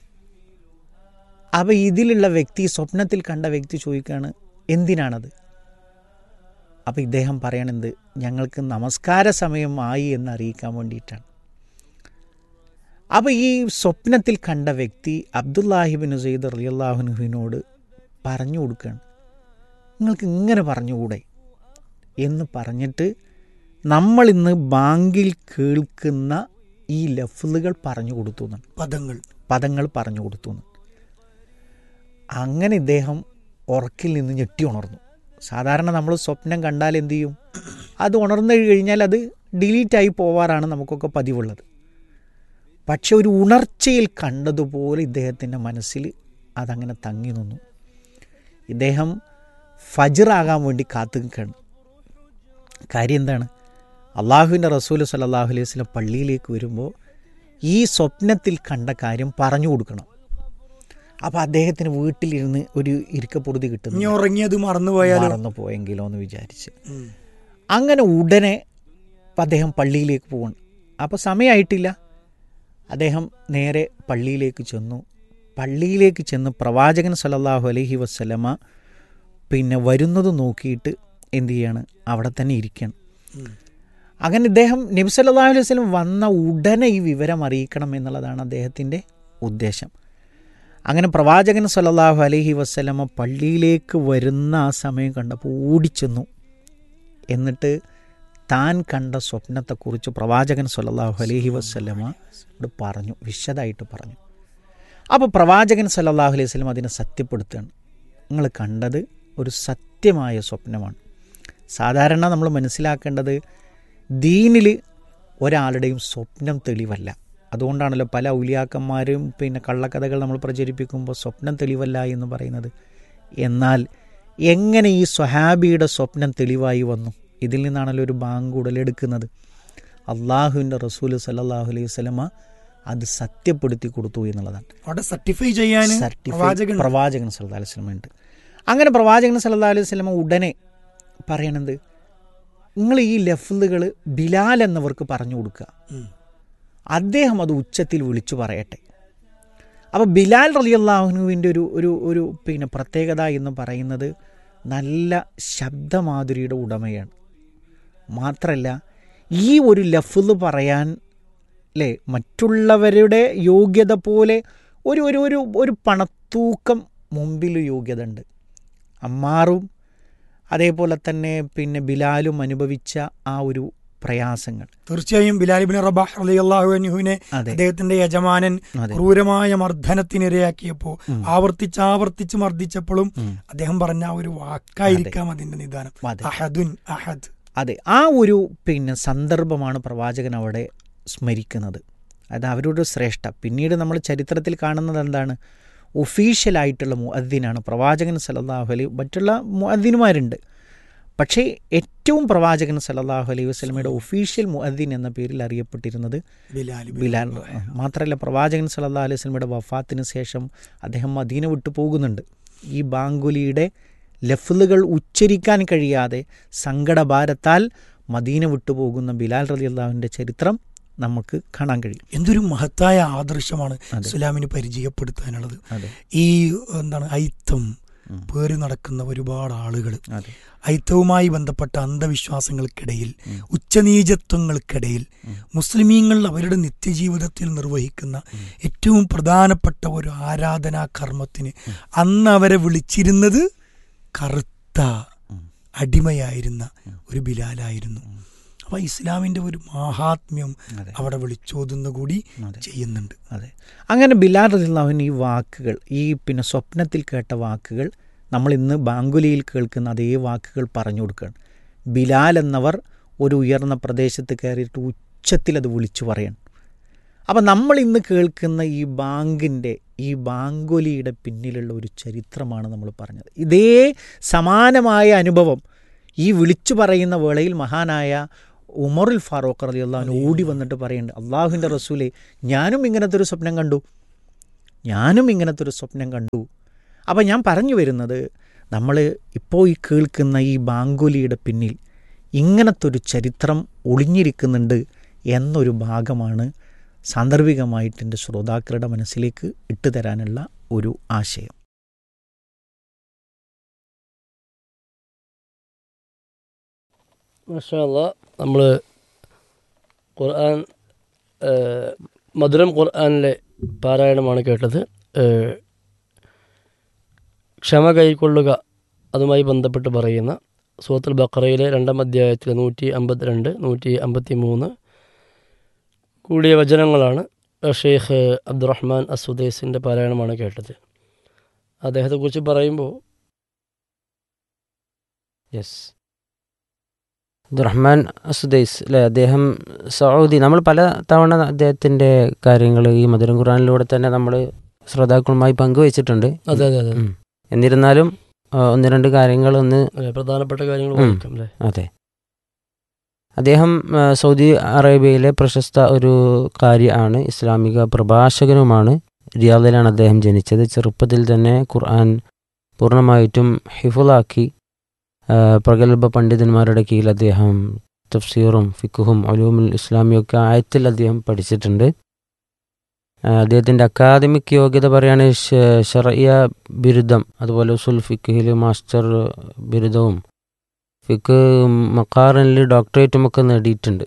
അപ്പോൾ ഇതിലുള്ള വ്യക്തി, സ്വപ്നത്തിൽ കണ്ട വ്യക്തി ചോദിക്കുകയാണ്, എന്തിനാണത്? അപ്പോൾ ഇദ്ദേഹം പറയണത്, ഞങ്ങൾക്ക് നമസ്കാര സമയമായി എന്ന് അറിയിക്കാൻ വേണ്ടിയിട്ടാണ്. അപ്പോൾ ഈ സ്വപ്നത്തിൽ കണ്ട വ്യക്തി അബ്ദുല്ലാഹിബിൻ സയ്യിദ് റളിയല്ലാഹുവിനോട് പറഞ്ഞു കൊടുക്കുകയാണ്, നിങ്ങൾക്ക് ഇങ്ങനെ പറഞ്ഞുകൂടെ എന്ന് പറഞ്ഞിട്ട് നമ്മളിന്ന് ബാങ്കിൽ കേൾക്കുന്ന ഈ ലഫ്ലുകൾ പറഞ്ഞു കൊടുത്തു, പദങ്ങൾ പറഞ്ഞു കൊടുത്തു. അങ്ങനെ ഇദ്ദേഹം ഉറക്കിൽ നിന്ന് ഞെട്ടി ഉണർന്നു. സാധാരണ നമ്മൾ സ്വപ്നം കണ്ടാൽ എന്തു ചെയ്യും? അത് ഉണർന്നു കഴിഞ്ഞാൽ അത് ഡിലീറ്റായി പോവാറാണ് നമുക്കൊക്കെ പതിവുള്ളത്. പക്ഷെ ഒരു ഉണർച്ചയിൽ കണ്ടതുപോലെ ഇദ്ദേഹത്തിൻ്റെ മനസ്സിൽ അതങ്ങനെ തങ്ങി നിന്നു. ഇദ്ദേഹം ഫജ്റാകാൻ വേണ്ടി കാത്തു നിൽക്കുകയാണ്. കാര്യം എന്താണ്? അള്ളാഹുവിൻ്റെ റസൂൽ സല്ലല്ലാഹു അലൈഹി വസല്ലം പള്ളിയിലേക്ക് വരുമ്പോൾ ഈ സ്വപ്നത്തിൽ കണ്ട കാര്യം പറഞ്ഞു കൊടുക്കണം. അപ്പോൾ അദ്ദേഹത്തിന് വീട്ടിലിരുന്ന് ഒരു ഇരിക്കപ്പൊറുതി കിട്ടുന്നു. ഉറങ്ങിയത് മറന്നു പോയെങ്കിലോ എന്ന് വിചാരിച്ച് അങ്ങനെ ഉടനെ അദ്ദേഹം പള്ളിയിലേക്ക് പോകണം. അപ്പോൾ സമയമായിട്ടില്ല. അദ്ദേഹം നേരെ പള്ളിയിലേക്ക് ചെന്ന് പ്രവാചകൻ സല്ലല്ലാഹു അലൈഹി വസല്ലമ വരുന്നത് നോക്കിയിട്ട് എന്തു ചെയ്യാണ്? അവിടെ തന്നെ ഇരിക്കണം. അങ്ങനെ ഇദ്ദേഹം നബി സല്ലല്ലാഹു അലൈഹി വസല്ലം വന്ന ഉടനെ ഈ വിവരം അറിയിക്കണം എന്നുള്ളതാണ് അദ്ദേഹത്തിൻ്റെ ഉദ്ദേശം. അങ്ങനെ പ്രവാചകൻ സല്ലല്ലാഹു അലൈഹി വസല്ലമ പള്ളിയിലേക്ക് വരുന്ന ആ സമയം കണ്ടപ്പോൾ ഓടിച്ചെന്നു. എന്നിട്ട് താൻ കണ്ട സ്വപ്നത്തെക്കുറിച്ച് പ്രവാചകൻ സല്ലല്ലാഹു അലൈഹി വസല്ലമ പറഞ്ഞു, വിശദമായിട്ട് പറഞ്ഞു. അപ്പോൾ പ്രവാചകൻ സല്ലല്ലാഹു അലൈഹി വസല്ലം അതിനെ സത്യപ്പെടുത്തുകയാണ്. നിങ്ങൾ കണ്ടത് ഒരു സത്യമായ സ്വപ്നമാണ്. സാധാരണ നമ്മൾ മനസ്സിലാക്കേണ്ടത്, ദീനിൽ ഒരാളുടെയും സ്വപ്നം തെളിവല്ല. അതുകൊണ്ടാണല്ലോ പല ഔലിയാക്കന്മാരും കള്ളക്കഥകൾ നമ്മൾ പ്രചരിപ്പിക്കുമ്പോൾ സ്വപ്നം തെളിവല്ല എന്ന് പറയുന്നത്. എന്നാൽ എങ്ങനെ ഈ സ്വഹാബിയുടെ സ്വപ്നം തെളിവായി വന്നു? ഇതിൽ നിന്നാണല്ലോ ഒരു ബാങ്ക് ഉടലെടുക്കുന്നത്. അള്ളാഹുവിൻ്റെ റസൂൽ സല്ലല്ലാഹു അലൈഹി വസല്ലമ അത് സത്യപ്പെടുത്തി കൊടുത്തു എന്നുള്ളതാണ്. അവിടെ സർട്ടിഫൈ ചെയ്യാൻ പ്രവാചകൻ സല്ലല്ലാഹു അലൈഹി വസല്ലമ ഉണ്ട്. അങ്ങനെ പ്രവാചകൻ സല്ലല്ലാഹു അലൈഹി വസല്ലമ ഉടനെ പറയണത്, നിങ്ങൾ ഈ ലഫ്ലുകൾ ബിലാൽ എന്നവർക്ക് പറഞ്ഞു കൊടുക്കുക, അദ്ദേഹം അത് ഉച്ചത്തിൽ വിളിച്ചു പറയട്ടെ. അപ്പോൾ ബിലാൽ റളിയല്ലാഹുവിൻ്റെ ഒരു പ്രത്യേകത എന്ന് പറയുന്നത് നല്ല ശബ്ദമാധുരിയുടെ ഉടമയാണ്. മാത്രമല്ല ഈ ഒരു ലഫ്ല് പറയാൻ മറ്റുള്ളവരുടെ യോഗ്യത പോലെ ഒരു പണത്തൂക്കം മുമ്പിൽ യോഗ്യത ഉണ്ട്. അമ്മാറും അതേപോലെ തന്നെ ബിലാലും അനുഭവിച്ച ആ ഒരു പ്രയാസങ്ങൾ തീർച്ചയായും ബിലാൽ ഇബ്നു റബാഹ് റളിയല്ലാഹു അൻഹുവിനെ അദ്ദേഹത്തിന്റെ യജമാനൻ ക്രൂരമായ മർദ്ദനത്തിനിരയാക്കിയപ്പോൾ ആവർത്തിച്ച് മർദ്ദിച്ചപ്പോഴും അദ്ദേഹം പറഞ്ഞ ആ ഒരു വാക്കായിരിക്കാം അതിന്റെ നിദാനം, അഹദുൻ അഹദ്. അതെ, ആ ഒരു സന്ദർഭമാണ് പ്രവാചകൻ അവിടെ സ്മരിക്കുന്നത്. അത് അവരുടെ ശ്രേഷ്ഠ. പിന്നീട് നമ്മൾ ചരിത്രത്തിൽ കാണുന്നത് എന്താണ്? ഒഫീഷ്യലായിട്ടുള്ള മുഅദ്ദിനാണ് പ്രവാചകൻ സല്ലല്ലാഹു അലൈഹി. മറ്റുള്ള മുഅദ്ദിനുമാരുണ്ട്, പക്ഷേ ഏറ്റവും പ്രവാചകൻ സല്ലല്ലാഹു അലൈഹി വസല്ലമയുടെ ഒഫീഷ്യൽ മുഅദ്ദിൻ എന്ന പേരിൽ അറിയപ്പെട്ടിരുന്നത് ബിലാൽ. മാത്രമല്ല പ്രവാചകൻ സല്ലല്ലാഹു അലൈഹി വസല്ലമയുടെ വഫാത്തിന് ശേഷം അദ്ദേഹം മദീന വിട്ടു പോകുന്നുണ്ട്. ഈ ബാങ്കുലിയുടെ ലഫ്ലുകൾ ഉച്ചരിക്കാൻ കഴിയാതെ സങ്കടഭാരത്താൽ മദീന വിട്ടുപോകുന്ന ബിലാൽ റളിയല്ലാഹുവിൻ്റെ ചരിത്രം നമുക്ക് കാണാൻ കഴിയും. എന്തൊരു മഹത്തായ ആദർശമാണ് ഇസ്ലാമിന് പരിചയപ്പെടുത്താനുള്ളത്. ഈ ഐത്തം പേറി നടക്കുന്ന ഒരുപാട് ആളുകൾ, ഐത്തവുമായി ബന്ധപ്പെട്ട അന്ധവിശ്വാസങ്ങൾക്കിടയിൽ, ഉച്ചനീചത്വങ്ങൾക്കിടയിൽ മുസ്ലിമീങ്ങൾ അവരുടെ നിത്യജീവിതത്തിൽ നിർവഹിക്കുന്ന ഏറ്റവും പ്രധാനപ്പെട്ട ഒരു ആരാധനാ കർമ്മത്തിന് അന്ന് അവരെ വിളിച്ചിരുന്നത് കറുത്ത അടിമയായിരുന്ന ഒരു ബിലാലായിരുന്നു. അപ്പോൾ ഇസ്ലാമിൻ്റെ ഒരു മഹാത്മ്യം അവിടെ വിളിച്ചോതുന്ന കൂടി ചെയ്യുന്നുണ്ട്. അതെ, അങ്ങനെ ബിലാൽ റളിയല്ലാഹു ഈ വാക്കുകൾ, ഈ സ്വപ്നത്തിൽ കേട്ട വാക്കുകൾ നമ്മൾ ഇന്ന് ബാങ്കുലിയിൽ കേൾക്കുന്ന അതേ വാക്കുകൾ പറഞ്ഞു കൊടുക്കുകയാണ്. ബിലാൽ എന്നവർ ഒരു ഉയർന്ന പ്രദേശത്ത് കയറിയിട്ട് ഉച്ചത്തിൽ അത് വിളിച്ചു പറയണം. അപ്പം നമ്മൾ ഇന്ന് കേൾക്കുന്ന ഈ ബാങ്കിൻ്റെ, ഈ ബാങ്കൊലിയുടെ പിന്നിലുള്ള ഒരു ചരിത്രമാണ് നമ്മൾ പറഞ്ഞത്. ഇതേ സമാനമായ അനുഭവം ഈ വിളിച്ചു പറയുന്ന വേളയിൽ മഹാനായ ഉമറുൽ ഫാറൂഖ് റളിയല്ലാഹു അൻഹു ഓടി വന്നിട്ട് പറയുന്നുണ്ട്, അള്ളാഹുവിൻ്റെ റസൂലേ, ഞാനും ഇങ്ങനത്തെ ഒരു സ്വപ്നം കണ്ടു. അപ്പം ഞാൻ പറഞ്ഞു വരുന്നത്, നമ്മൾ ഇപ്പോൾ ഈ കേൾക്കുന്ന ഈ ബാങ്കുലിയുടെ പിന്നിൽ ഇങ്ങനത്തെ ഒരു ചരിത്രം ഒളിഞ്ഞിരിക്കുന്നുണ്ട് എന്നൊരു ഭാഗമാണ് സാന്ദർഭികമായിട്ട് എൻ്റെ ശ്രോതാക്കളുടെ മനസ്സിലേക്ക് ഇട്ടുതരാനുള്ള ഒരു ആശയം. മാഷാ അല്ലാഹ്, നമ്മൾ ഖുർആൻ മധുരം ഖുർആനിലെ പാരായണമാണ് കേട്ടത്. ക്ഷമ കൈക്കൊള്ളുക, അതുമായി ബന്ധപ്പെട്ട് പറയുന്ന സൂറത്തുൽ ബഖറയിലെ 2-ാം അധ്യായത്തിലെ 152, 153 കൂടിയ വചനങ്ങളാണ്. ഷെയ്ഖ് അബ്ദുറഹ്മാൻ അസുദൈസിൻ്റെ പാരായണമാണ് കേട്ടത്. അദ്ദേഹത്തെക്കുറിച്ച് പറയുമ്പോൾ അബ്ദുറഹ്മാൻ അസുദൈസ് അല്ലേ, അദ്ദേഹം സൗദി, നമ്മൾ പല തവണ അദ്ദേഹത്തിൻ്റെ കാര്യങ്ങൾ ഈ മധുരം ഖുർആനിലൂടെ തന്നെ നമ്മൾ ശ്രോതാക്കളുമായി പങ്കുവച്ചിട്ടുണ്ട്. അതെ അതെ അതെ എന്നിരുന്നാലും ഒന്ന് രണ്ട് കാര്യങ്ങൾ പ്രധാനപ്പെട്ട കാര്യങ്ങൾ. അതെ, അദ്ദേഹം സൗദി അറേബ്യയിലെ പ്രശസ്ത ഒരു കാര്യമാണ്, ഇസ്ലാമിക പ്രഭാഷകനുമാണ്. റിയാദിലാണ് അദ്ദേഹം ജനിച്ചത്. ചെറുപ്പത്തിൽ തന്നെ ഖുർആൻ പൂർണ്ണമായിട്ടും ഹിഫുളാക്കി പ്രഗത്ഭ പണ്ഡിതന്മാരുടെ കീഴിൽ അദ്ദേഹം തഫ്സീറും ഫിഖുഹും ഉലൂമുൽ ഇസ്ലാമിയൊക്കെ ആയത്തിൽ അദ്ദേഹം പഠിച്ചിട്ടുണ്ട്. അദ്ദേഹത്തിൻ്റെ അക്കാദമിക് യോഗ്യത പറയുകയാണെങ്കിൽ ശർഇയ ബിരുദം, അതുപോലെ ഉസുൽ ഫിഖിൽ മാസ്റ്റർ ബിരുദവും ഫിഖ് മഖാറിനിൽ ഡോക്ടറേറ്റും ഒക്കെ നേടിയിട്ടുണ്ട്.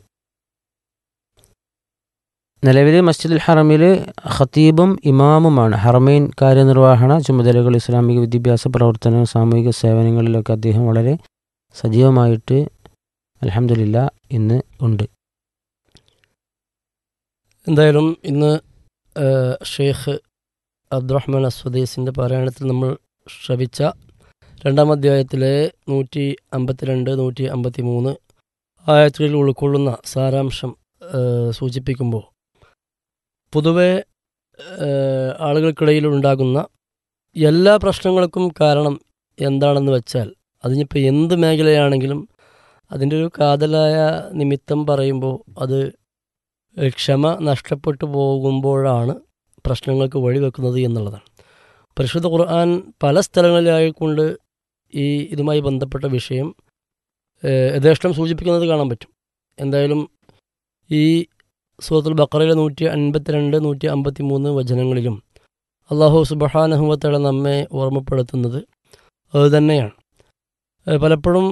നിലവിൽ മസ്ജിദുൽ ഹറമിൽ ഖത്തീബും ഇമാമുമാണ്. ഹറമൈൻ കാര്യനിർവഹണ ചുമതലകൾ, ഇസ്ലാമിക വിദ്യാഭ്യാസ പ്രവർത്തനം, സാമൂഹിക സേവനങ്ങളിലൊക്കെ അദ്ദേഹം വളരെ സജീവമായിട്ട് അൽഹംദുലില്ലാ ഇന്ന് ഉണ്ട്. എന്തായാലും ഇന്ന് ഷെയ്ഖ് അബ്ദുറഹ്മാൻ അസ്വദീസിൻ്റെ പാരായണത്തിൽ നമ്മൾ ശ്രവിച്ച 2-ാം അധ്യായത്തിലെ 152, 153 ആയത്തുകളിൽ ഉൾക്കൊള്ളുന്ന സാരാംശം സൂചിപ്പിക്കുമ്പോൾ, പൊതുവെ ആളുകൾക്കിടയിൽ ഉണ്ടാകുന്ന എല്ലാ പ്രശ്നങ്ങൾക്കും കാരണം എന്താണെന്ന് വെച്ചാൽ, അതിനിപ്പോൾ എന്ത് മേഖലയാണെങ്കിലും അതിൻ്റെ ഒരു കാതലായ നിമിത്തം പറയുമ്പോൾ അത് ക്ഷമ നഷ്ടപ്പെട്ടു പോകുമ്പോഴാണ് പ്രശ്നങ്ങൾക്ക് വഴിവെക്കുന്നത് എന്നുള്ളതാണ്. പരിശുദ്ധ ഖുർആൻ പല സ്ഥലങ്ങളിലായിക്കൊണ്ട് ഇതുമായി ബന്ധപ്പെട്ട വിഷയം യഥേഷ്ടം സൂചിപ്പിക്കുന്നത് കാണാൻ പറ്റും. എന്തായാലും ഈ സൂറത്തുൽ ബഖറയിലെ 152, 153 വചനങ്ങളിലും അല്ലാഹു സുബ്ഹാനഹു വ തആല നമ്മെ ഓർമ്മപ്പെടുത്തുന്നത് അതുതന്നെയാണ്. പലപ്പോഴും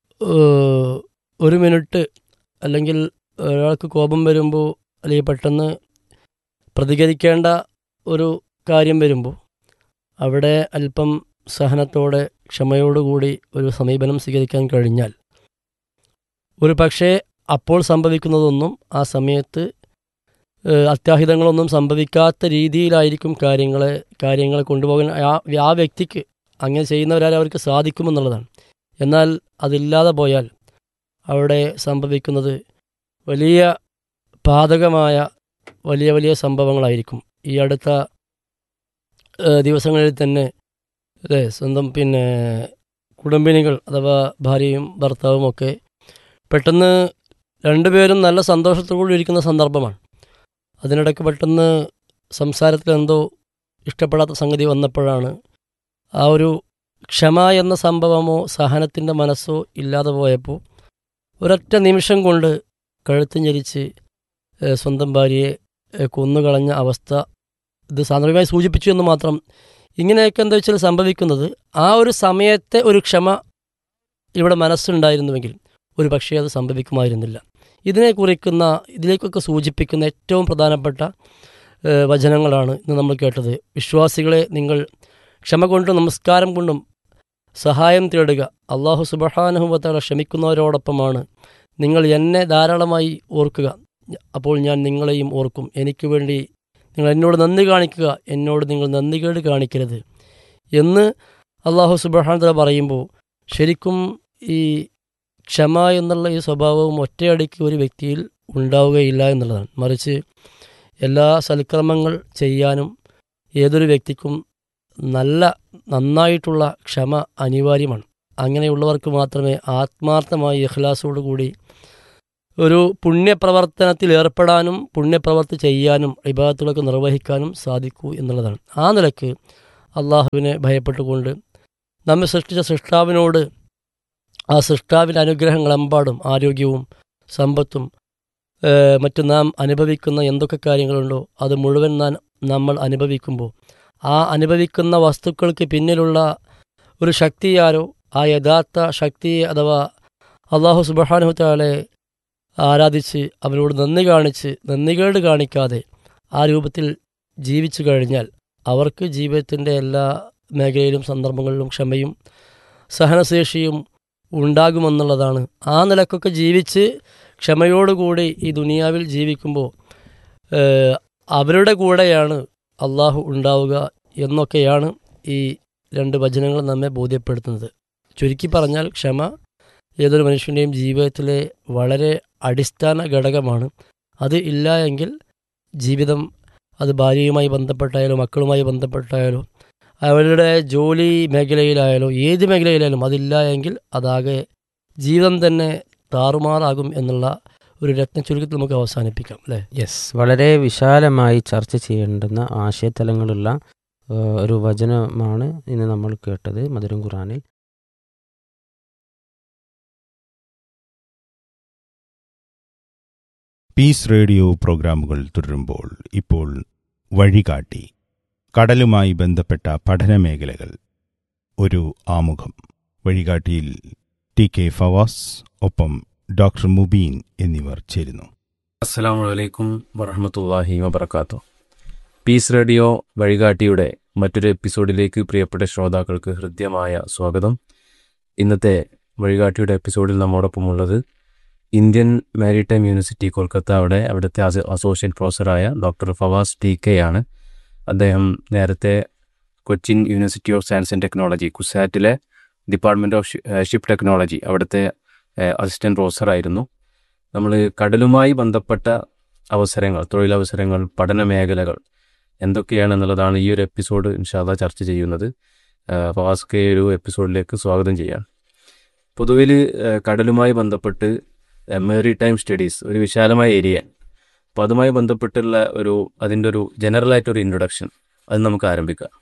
ഒരു മിനിറ്റ് അല്ലെങ്കിൽ ഒരാൾക്ക് കോപം വരുമ്പോൾ, അല്ലെങ്കിൽ പെട്ടെന്ന് പ്രതികരിക്കേണ്ട ഒരു കാര്യം വരുമ്പോൾ അവിടെ അല്പം സഹനത്തോടെ ക്ഷമയോടുകൂടി ഒരു സമീപനം സ്വീകരിക്കാൻ കഴിഞ്ഞാൽ, ഒരു പക്ഷേ അപ്പോൾ സംഭവിക്കുന്നതൊന്നും ആ സമയത്ത് അത്യാഹിതങ്ങളൊന്നും സംഭവിക്കാത്ത രീതിയിലായിരിക്കും കാര്യങ്ങളെ കൊണ്ടുപോകാൻ ആ വ്യക്തിക്ക്, അങ്ങനെ ചെയ്യുന്നവരാൽ അവർക്ക് സാധിക്കുമെന്നുള്ളതാണ്. എന്നാൽ അതില്ലാതെ പോയാൽ അവിടെ സംഭവിക്കുന്നത് വലിയ പാതകമായ വലിയ വലിയ സംഭവങ്ങളായിരിക്കും. ഈ അടുത്ത ദിവസങ്ങളിൽ തന്നെ സ്വന്തം കുടുംബിനികൾ അഥവാ ഭാര്യയും ഭർത്താവും ഒക്കെ പെട്ടെന്ന് രണ്ടുപേരും നല്ല സന്തോഷത്തോടെ ഇരിക്കുന്ന സന്ദർഭമാണ്. അതിനിടയ്ക്ക് പെട്ടെന്ന് സംസാരത്തിൽ എന്തോ ഇഷ്ടപ്പെടാത്ത സംഗതി വന്നപ്പോഴാണ് ആ ഒരു ക്ഷമ എന്ന സംഭവമോ സഹനത്തിൻ്റെ മനസ്സോ ഇല്ലാതെ പോയപ്പോൾ ഒരൊറ്റ നിമിഷം കൊണ്ട് കഴുത്ത് ഞെരിച്ച് സ്വന്തം ഭാര്യയെ കൊന്നുകളഞ്ഞ അവസ്ഥ ഇത് സാന്ദർഭികമായി സൂചിപ്പിച്ചു എന്ന് മാത്രം. ഇങ്ങനെയൊക്കെ എന്താ വെച്ചാൽ സംഭവിക്കുന്നത്, ആ ഒരു സമയത്തെ ഒരു ക്ഷമ ഇവിടെ മനസ്സുണ്ടായിരുന്നുവെങ്കിൽ ഒരു പക്ഷേ അത് സംഭവിക്കുമായിരുന്നില്ല. ഇതിലേക്കൊക്കെ സൂചിപ്പിക്കുന്ന ഏറ്റവും പ്രധാനപ്പെട്ട വചനങ്ങളാണ് ഇന്ന് നമ്മൾ കേട്ടത്. വിശ്വാസികളെ, നിങ്ങൾ ക്ഷമ കൊണ്ടും നമസ്കാരം കൊണ്ടും സഹായം തേടുക. അല്ലാഹു സുബ്ഹാനഹു വ തആല ക്ഷമിക്കുന്നവരോടൊപ്പമാണ്. നിങ്ങൾ എന്നെ ധാരാളമായി ഓർക്കുക, അപ്പോൾ ഞാൻ നിങ്ങളെയും ഓർക്കും. എനിക്ക് വേണ്ടി നിങ്ങൾ എന്നോട് നന്ദി കാണിക്കുക, എന്നോട് നിങ്ങൾ നന്ദികേട് കാണിക്കരുത് എന്ന് അല്ലാഹു സുബ്ഹാനഹു വ തആല പറയുമ്പോൾ, ശരിക്കും ഈ ക്ഷമ എന്നുള്ള ഈ സ്വഭാവവും ഒറ്റയടിക്ക് ഒരു വ്യക്തിയിൽ ഉണ്ടാവുകയില്ല എന്നുള്ളതാണ്. മറിച്ച് എല്ലാ സൽക്കർമ്മങ്ങൾ ചെയ്യാനും ഏതൊരു വ്യക്തിക്കും നന്നായിട്ടുള്ള ക്ഷമ അനിവാര്യമാണ്. അങ്ങനെയുള്ളവർക്ക് മാത്രമേ ആത്മാർത്ഥമായി ഇഖ്ലാസോടുകൂടി ഒരു പുണ്യപ്രവർത്തനത്തിൽ ഏർപ്പെടാനും പുണ്യപ്രവർത്തി ചെയ്യാനും ഇബാദത്തുകളൊക്കെ നിർവഹിക്കാനും സാധിക്കൂ എന്നുള്ളതാണ്. ആ നിലക്ക് അള്ളാഹുവിനെ ഭയപ്പെട്ടുകൊണ്ട് നമ്മെ സൃഷ്ടിച്ച സൃഷ്ടാവിനോട് ആ സൃഷ്ടാവിൻ്റെ അനുഗ്രഹങ്ങളെമ്പാടും ആരോഗ്യവും സമ്പത്തും മറ്റു നാം അനുഭവിക്കുന്ന എന്തൊക്കെ കാര്യങ്ങളുണ്ടോ അത് മുഴുവൻ നമ്മൾ അനുഭവിക്കുമ്പോൾ ആ അനുഭവിക്കുന്ന വസ്തുക്കൾക്ക് പിന്നിലുള്ള ഒരു ശക്തിയാരോ ആ യഥാർത്ഥ ശക്തിയെ അഥവാ അള്ളാഹു സുബ്ഹാനഹു തആലയെ ആരാധിച്ച് അവരോട് നന്ദികേട് കാണിക്കാതെ ആ രൂപത്തിൽ ജീവിച്ചു കഴിഞ്ഞാൽ അവർക്ക് ജീവിതത്തിൻ്റെ എല്ലാ മേഖലയിലും സന്ദർഭങ്ങളിലും ക്ഷമയും സഹനശേഷിയും ഉണ്ടാകുമെന്നുള്ളതാണ്. ആ നിലക്കൊക്കെ ജീവിച്ച് ക്ഷമയോടുകൂടി ഈ ദുനിയാവിൽ ജീവിക്കുമ്പോൾ അവരുടെ കൂടെയാണ് അള്ളാഹു ഉണ്ടാവുക എന്നൊക്കെയാണ് ഈ രണ്ട് വചനങ്ങൾ നമ്മെ ബോധ്യപ്പെടുത്തുന്നത്. ചുരുക്കി പറഞ്ഞാൽ ക്ഷമ ഏതൊരു മനുഷ്യൻ്റെയും ജീവിതത്തിലെ വളരെ അടിസ്ഥാന ഘടകമാണ്. അത് ഇല്ല എങ്കിൽ ജീവിതം അത് ഭാര്യയുമായി ബന്ധപ്പെട്ടായാലോ മക്കളുമായി ബന്ധപ്പെട്ടായാലോ അവരുടെ ജോലി മേഖലയിലായാലോ ഏത് മേഖലയിലായാലും അതില്ല എങ്കിൽ അതാകെ ജീവിതം തന്നെ താറുമാറാകും എന്നുള്ള ഒരു ചുരുക്കത്തിൽ നമുക്ക് അവസാനിപ്പിക്കാം അല്ലേ? യെസ്, വളരെ വിശാലമായി ചർച്ച ചെയ്യേണ്ടുന്ന ആശയതലങ്ങളുള്ള ഒരു വചനമാണ് ഇന്ന് നമ്മൾ കേട്ടത് മധുരം ഖുർആനിൽ. പീസ് റേഡിയോ പ്രോഗ്രാമുകൾ തുടരുമ്പോൾ ഇപ്പോൾ വഴികാട്ടി കടലുമായി ബന്ധപ്പെട്ട പഠനമേഖലകൾ ഒരു ആമുഖം. വഴികാട്ടിയിൽ ടി കെ ഫവാസ് ഒപ്പം ഡോക്ടർ മുബീൻ എന്നിവർ ചേരുന്നു. അസ്സലാമു അലൈക്കും വറഹ്മത്തുള്ളാഹി വബറകാതുഹു. പീസ് റേഡിയോ വഴികാട്ടിയുടെ മറ്റൊരു എപ്പിസോഡിലേക്ക് പ്രിയപ്പെട്ട ശ്രോതാക്കൾക്ക് ഹൃദ്യമായ സ്വാഗതം. ഇന്നത്തെ വഴികാട്ടിയുടെ എപ്പിസോഡിൽ നമ്മോടൊപ്പമുള്ളത് ഇന്ത്യൻ മാരിടൈം യൂണിവേഴ്സിറ്റി കൊൽക്കത്ത അവിടുത്തെ associate പ്രൊഫസറായ doctor Fawaz T K ആണ്. അദ്ദേഹം നേരത്തെ Cochin university of science and technology കുസാറ്റിലെ department of ship technology അവിടുത്തെ അസിസ്റ്റൻറ്റ് പ്രൊഫസറായിരുന്നു. നമ്മൾ കടലുമായി ബന്ധപ്പെട്ട അവസരങ്ങൾ, തൊഴിലവസരങ്ങൾ, പഠന മേഖലകൾ എന്തൊക്കെയാണെന്നുള്ളതാണ് ഈ ഒരു എപ്പിസോഡ് ഇൻഷാ അല്ലാഹ് ചർച്ച ചെയ്യുന്നത്. ഫവാസ് കെ ഒരു എപ്പിസോഡിലേക്ക് സ്വാഗതം ചെയ്യാം. പൊതുവിൽ കടലുമായി ബന്ധപ്പെട്ട് മാരിടൈം സ്റ്റഡീസ് ഒരു വിശാലമായ ഏരിയ, അപ്പോൾ അതുമായി ബന്ധപ്പെട്ടുള്ള അതിൻ്റെ ഒരു ജനറലായിട്ടൊരു ഇൻട്രൊഡക്ഷൻ അത് നമുക്ക് ആരംഭിക്കാം.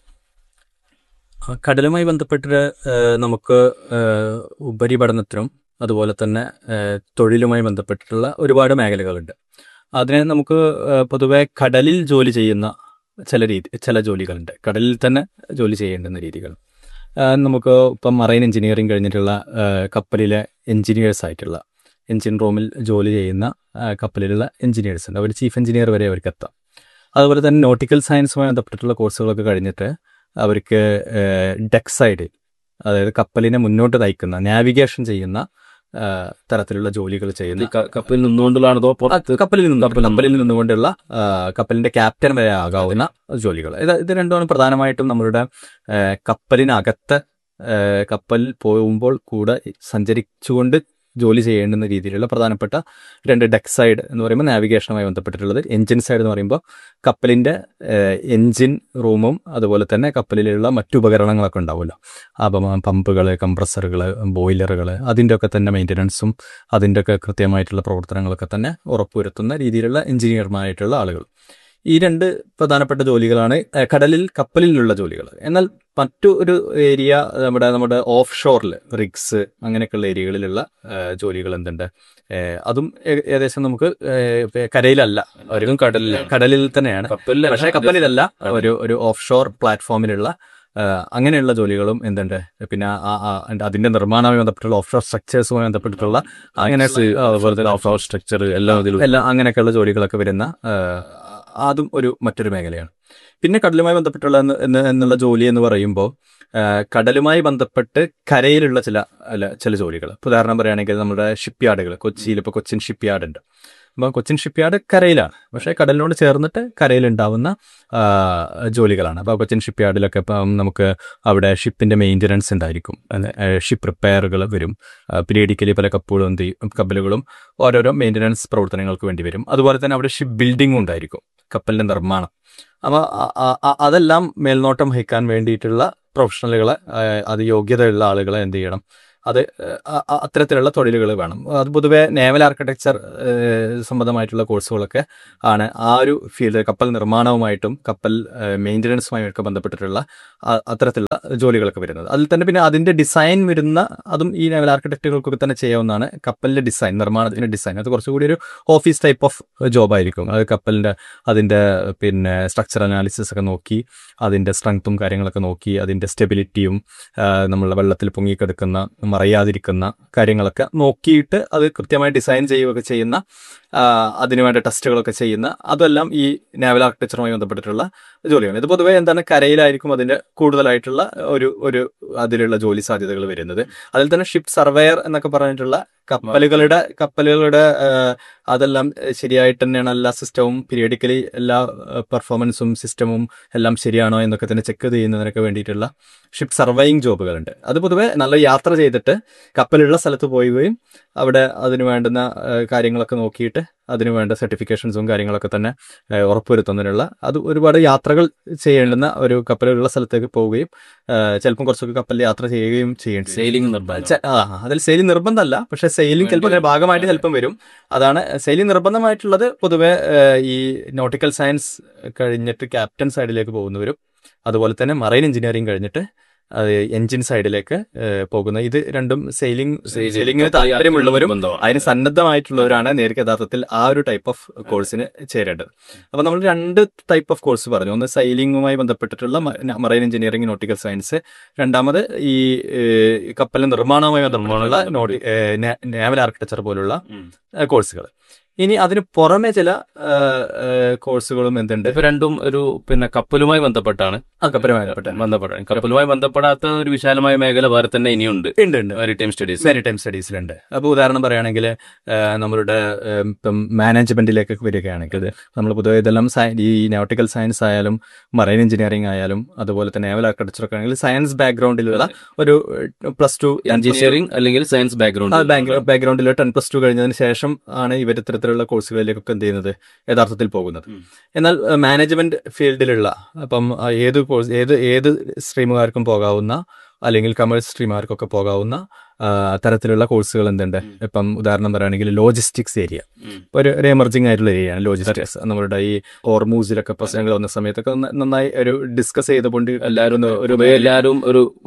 കടലുമായി ബന്ധപ്പെട്ട് നമുക്ക് ഉപരിപഠനത്തിനും അതുപോലെ തന്നെ തൊഴിലുമായി ബന്ധപ്പെട്ടിട്ടുള്ള ഒരുപാട് മേഖലകളുണ്ട്. അതിനെ നമുക്ക് പൊതുവെ കടലിൽ ജോലി ചെയ്യുന്ന ചില ജോലികളുണ്ട്, കടലിൽ തന്നെ ജോലി ചെയ്യേണ്ടുന്ന രീതികൾ. നമുക്ക് ഇപ്പം മറൈൻ എഞ്ചിനീയറിംഗ് കഴിഞ്ഞിട്ടുള്ള കപ്പലിലെ എഞ്ചിനീയേഴ്സ് ആയിട്ടുള്ള എഞ്ചിൻ റൂമിൽ ജോലി ചെയ്യുന്ന കപ്പലിലുള്ള എഞ്ചിനീയേഴ്സ് ഉണ്ട്, അവർ ചീഫ് എഞ്ചിനീയർ വരെ അവർക്ക് എത്താം. അതുപോലെ തന്നെ നോട്ടിക്കൽ സയൻസുമായി ബന്ധപ്പെട്ടിട്ടുള്ള കോഴ്സുകളൊക്കെ കഴിഞ്ഞിട്ട് അവർക്ക് ഡെക്ക് സൈഡിൽ, അതായത് കപ്പലിനെ മുന്നോട്ട് നയിക്കുന്ന നാവിഗേഷൻ ചെയ്യുന്ന തരത്തിലുള്ള ജോലികൾ ചെയ്യുന്ന, കപ്പലിൽ നിന്നുകൊണ്ടുള്ളതാണോ അതോ കപ്പലിൽ നിന്നുകൊണ്ടുള്ള കപ്പലിന്റെ ക്യാപ്റ്റൻ വരെ ആകാവുന്ന ജോലികൾ. ഇത് രണ്ടുമാണ് പ്രധാനമായിട്ടും നമ്മളുടെ കപ്പലിനകത്ത് കപ്പലിൽ പോകുമ്പോൾ കൂടെ സഞ്ചരിച്ചുകൊണ്ട് ജോലി ചെയ്യേണ്ടുന്ന രീതിയിലുള്ള പ്രധാനപ്പെട്ട രണ്ട് ഡെക്ക് സൈഡ് എന്ന് പറയുമ്പോൾ നാവിഗേഷനുമായി ബന്ധപ്പെട്ടിട്ടുള്ളത്, എൻജിൻ സൈഡ് എന്ന് പറയുമ്പോൾ കപ്പലിൻ്റെ എൻജിൻ റൂമും അതുപോലെ തന്നെ കപ്പലിലുള്ള മറ്റു ഉപകരണങ്ങളൊക്കെ ഉണ്ടാവുമല്ലോ, പമ്പുകൾ, കംപ്രസറുകൾ, ബോയിലറുകൾ, അതിൻ്റെയൊക്കെ തന്നെ മെയിൻ്റനൻസും അതിൻ്റെയൊക്കെ കൃത്യമായിട്ടുള്ള പ്രവർത്തനങ്ങളൊക്കെ തന്നെ ഉറപ്പുവരുത്തുന്ന രീതിയിലുള്ള എഞ്ചിനീയർമാരായിട്ടുള്ള ആളുകൾ. ഈ രണ്ട് പ്രധാനപ്പെട്ട ജോലികളാണ് കപ്പലിലുള്ള ജോലികൾ. എന്നാൽ മറ്റു ഒരു ഏരിയ നമ്മുടെ ഓഫ് ഷോറിൽ റിഗ്സ് അങ്ങനെയൊക്കെയുള്ള ഏരിയകളിലുള്ള ജോലികൾ എന്തുണ്ട്, അതും ഏകദേശം നമുക്ക് കരയിലല്ല, അവരും കടലിൽ തന്നെയാണ്, പക്ഷേ കപ്പലിലല്ല, ഒരു ഓഫ് ഷോർ പ്ലാറ്റ്ഫോമിലുള്ള അങ്ങനെയുള്ള ജോലികളും എന്തുണ്ട്. പിന്നെ അതിന്റെ നിർമ്മാണവുമായി ബന്ധപ്പെട്ടുള്ള ഓഫ് ഷോർ സ്ട്രക്ചേഴ്സുമായി ബന്ധപ്പെട്ടിട്ടുള്ള അങ്ങനെ ഓഫ് ഷോർ സ്ട്രക്ചർ എല്ലാം അങ്ങനെയൊക്കെയുള്ള ജോലികളൊക്കെ വരുന്ന അതും മറ്റൊരു മേഖലയാണ്. പിന്നെ കടലുമായി ബന്ധപ്പെട്ടുള്ള എന്നുള്ള ജോലി എന്ന് പറയുമ്പോൾ കടലുമായി ബന്ധപ്പെട്ട് കരയിലുള്ള ചില ജോലികൾ, ഉദാഹരണം പറയുകയാണെങ്കിൽ നമ്മുടെ ഷിപ്പ് യാർഡുകൾ, കൊച്ചിയിൽ ഇപ്പോൾ കൊച്ചിൻ ഷിപ്പ് യാർഡ് ഉണ്ട്, അപ്പോൾ കൊച്ചിൻ ഷിപ്പ്യാർഡ് കരയിലാണ്, പക്ഷേ കടലിനോട് ചേർന്നിട്ട് കരയിലുണ്ടാവുന്ന ജോലികളാണ്. അപ്പോൾ കൊച്ചിൻ ഷിപ്പ്യാർഡിലൊക്കെ ഇപ്പം നമുക്ക് അവിടെ ഷിപ്പിൻ്റെ മെയിൻ്റനൻസ് ഉണ്ടായിരിക്കും, ഷിപ്പ് റിപ്പയറുകൾ വരും, പീരിയഡിക്കലി പല കപ്പലുകളും ഓരോരോ മെയിൻ്റനൻസ് പ്രവർത്തനങ്ങൾക്ക് വേണ്ടി വരും. അതുപോലെ തന്നെ അവിടെ ഷിപ്പ് ബിൽഡിങ്ങും ഉണ്ടായിരിക്കും, കപ്പലിൻ്റെ നിർമ്മാണം. അപ്പോൾ അതെല്ലാം മേൽനോട്ടം വഹിക്കാൻ വേണ്ടിയിട്ടുള്ള പ്രൊഫഷണലുകളെ, അത് യോഗ്യതയുള്ള ആളുകളെ എന്ത് ചെയ്യണം, അത് അത്തരത്തിലുള്ള തൊഴിലുകൾ വേണം. അത് പൊതുവെ നേവൽ ആർക്കിടെക്ചർ സംബന്ധമായിട്ടുള്ള കോഴ്സുകളൊക്കെ ആണ് ആ ഒരു ഫീൽഡ്, കപ്പൽ നിർമ്മാണവുമായിട്ടും കപ്പൽ മെയിൻ്റനൻസുമായൊക്കെ ബന്ധപ്പെട്ടിട്ടുള്ള അത്തരത്തിലുള്ള ജോലികളൊക്കെ വരുന്നത്. അതിൽ തന്നെ പിന്നെ അതിൻ്റെ ഡിസൈൻ വരുന്ന അതും ഈ നേവൽ ആർക്കിടെക്റ്റുകൾക്കൊക്കെ തന്നെ ചെയ്യാവുന്നതാണ്. കപ്പലിൻ്റെ ഡിസൈൻ, നിർമ്മാണത്തിൻ്റെ ഡിസൈൻ, അത് കുറച്ചുകൂടി ഒരു ഓഫീസ് ടൈപ്പ് ഓഫ് ജോബായിരിക്കും. അത് കപ്പലിൻ്റെ അതിൻ്റെ പിന്നെ സ്ട്രക്ചർ അനാലിസിസ് ഒക്കെ നോക്കി, അതിൻ്റെ സ്ട്രെങ്ത്തും കാര്യങ്ങളൊക്കെ നോക്കി, അതിൻ്റെ സ്റ്റെബിലിറ്റിയും നമ്മൾ വെള്ളത്തിൽ പൊങ്ങിക്കെടുക്കുന്ന മറയാതിരിക്കുന്ന കാര്യങ്ങളൊക്കെ നോക്കിയിട്ട് അത് കൃത്യമായി ഡിസൈൻ ചെയ്യുകയൊക്കെ ചെയ്യുന്ന, അതിനുവേണ്ട ടെസ്റ്റുകളൊക്കെ ചെയ്യുന്ന, അതെല്ലാം ഈ നേവൽ ആർക്കിടെക്ചറുമായി ബന്ധപ്പെട്ടിട്ടുള്ള ജോലിയാണ്. ഇത് പൊതുവേ എന്താണ്, കരയിലായിരിക്കും അതിൻ്റെ കൂടുതലായിട്ടുള്ള ഒരു അതിലുള്ള ജോലി സാധ്യതകൾ വരുന്നത്. അതിൽ തന്നെ ഷിപ്പ് സർവേയർ എന്നൊക്കെ പറഞ്ഞിട്ടുള്ള കപ്പലുകളുടെ അതെല്ലാം ശരിയായിട്ട് തന്നെയാണ് എല്ലാ സിസ്റ്റവും, പീരിയഡിക്കലി എല്ലാ പെർഫോമൻസും സിസ്റ്റമും എല്ലാം ശരിയാണോ എന്നൊക്കെ തന്നെ ചെക്ക് ചെയ്യുന്നതിനൊക്കെ വേണ്ടിയിട്ടുള്ള ഷിപ്പ് സർവേയിങ് ജോബുകളുണ്ട്. അത് പൊതുവെ നല്ല യാത്ര ചെയ്തിട്ട് കപ്പലുള്ള സ്ഥലത്ത് പോവുകയും അവിടെ അതിന് വേണ്ടുന്ന കാര്യങ്ങളൊക്കെ നോക്കിയിട്ട് അതിന് വേണ്ട സർട്ടിഫിക്കേഷൻസും കാര്യങ്ങളൊക്കെ തന്നെ ഉറപ്പുവരുത്തുന്നതിനുള്ള, അത് ഒരുപാട് യാത്രകൾ ചെയ്യേണ്ടുന്ന ഒരു കപ്പലുള്ള സ്ഥലത്തേക്ക് പോവുകയും ചിലപ്പം കുറച്ചൊക്കെ കപ്പലിൽ യാത്ര ചെയ്യുകയും ചെയ്യേണ്ടി. സെയിലിംഗ് നിർബന്ധം, അതിൽ സെയിലിംഗ് നിർബന്ധമല്ല, പക്ഷേ സെയിലിംഗ് ചിലപ്പോൾ ഭാഗമായിട്ട് ചിലപ്പം വരും. അതാണ് സെയിലിംഗ് നിർബന്ധമായിട്ടുള്ളത്. പൊതുവെ ഈ നോട്ടിക്കൽ സയൻസ് കഴിഞ്ഞിട്ട് ക്യാപ്റ്റൻ സൈഡിലേക്ക് പോകുന്നവരും, അതുപോലെ തന്നെ മറൈൻ എഞ്ചിനീയറിംഗ് കഴിഞ്ഞിട്ട് എൻജിൻ സൈഡിലേക്ക് പോകുന്ന, ഇത് രണ്ടും സെയിലിംഗിന് താല്പര്യമുള്ളവരും അതിന് സന്നദ്ധമായിട്ടുള്ളവരാണ് നേരിട്ട് യഥാർത്ഥത്തിൽ ആ ഒരു ടൈപ്പ് ഓഫ് കോഴ്സിന് ചേരേണ്ടത്. അപ്പോൾ നമ്മൾ 2 ടൈപ്പ് ഓഫ് കോഴ്സ് പറഞ്ഞു. ഒന്ന് സെയിലിംഗുമായി ബന്ധപ്പെട്ടിട്ടുള്ള മറൈൻ എഞ്ചിനീയറിംഗ് നോട്ടിക്കൽ സയൻസ്, രണ്ടാമത് ഈ കപ്പലിന്റെ നിർമ്മാണവുമായി ബന്ധപ്പെട്ടുള്ള നേവൽ ആർക്കിടെക്ചർ പോലുള്ള കോഴ്സുകൾ. ഇനി അതിന് പുറമെ ചില കോഴ്സുകളും എന്തുണ്ട്, ഇപ്പൊ രണ്ടും ഒരു കപ്പലുമായി ബന്ധപ്പെട്ടാണ്. കപ്പലുമായി ബന്ധപ്പെടാത്ത ഒരു വിശാലമായ മേഖല വേറെ തന്നെ ഇനിയുണ്ട്. മാരിടൈം സ്റ്റഡീസിലുണ്ട്. അപ്പോൾ ഉദാഹരണം പറയുകയാണെങ്കിൽ നമ്മളുടെ ഇപ്പം മാനേജ്മെന്റിലേക്കൊക്കെ വരികയാണെങ്കിൽ നമ്മൾ പൊതുവെ ഇതെല്ലാം ഈ നോട്ടിക്കൽ സയൻസ് ആയാലും മറൈൻ എഞ്ചിനീയറിംഗ് ആയാലും അതുപോലെ തന്നെ നേവൽ ആർക്കിടെക്ചർ ഒക്കെ ആണെങ്കിൽ സയൻസ് ബാക്ക്ഗ്രൗണ്ടിലുള്ള ഒരു +2 എഞ്ചിനീയറിംഗ് അല്ലെങ്കിൽ സയൻസ് ബാക്ക്ഗ്രൗണ്ടിൽ 10+2 കഴിഞ്ഞതിന് ശേഷം ആണ് ഇവർ ഇത്തരത്തിലുള്ള കോഴ്സുകളിലേക്കൊക്കെ എന്ത് ചെയ്യുന്നത്, യഥാർത്ഥത്തിൽ പോകുന്നത്. എന്നാൽ മാനേജ്മെന്റ് ഫീൽഡിലുള്ള, അപ്പം ഏത് സ്ട്രീമുകാർക്കും പോകാവുന്ന, അല്ലെങ്കിൽ കമേഴ്സ് സ്ട്രീമുകാർക്കൊക്കെ പോകാവുന്ന തരത്തിലുള്ള കോഴ്സുകൾ എന്തുണ്ട്. ഇപ്പം ഉദാഹരണം പറയുകയാണെങ്കിൽ ലോജിസ്റ്റിക്സ് ഏരിയ ഒരു എമർജിംഗ് ആയിട്ടുള്ള ഏരിയയാണ് ലോജിസ്റ്റിക്സ്. നമ്മളുടെ ഈ ഹോർമൂസിലൊക്കെ പ്രശ്നങ്ങൾ വന്ന സമയത്തൊക്കെ നന്നായി ഒരു ഡിസ്കസ് ചെയ്തുകൊണ്ട് എല്ലാവരും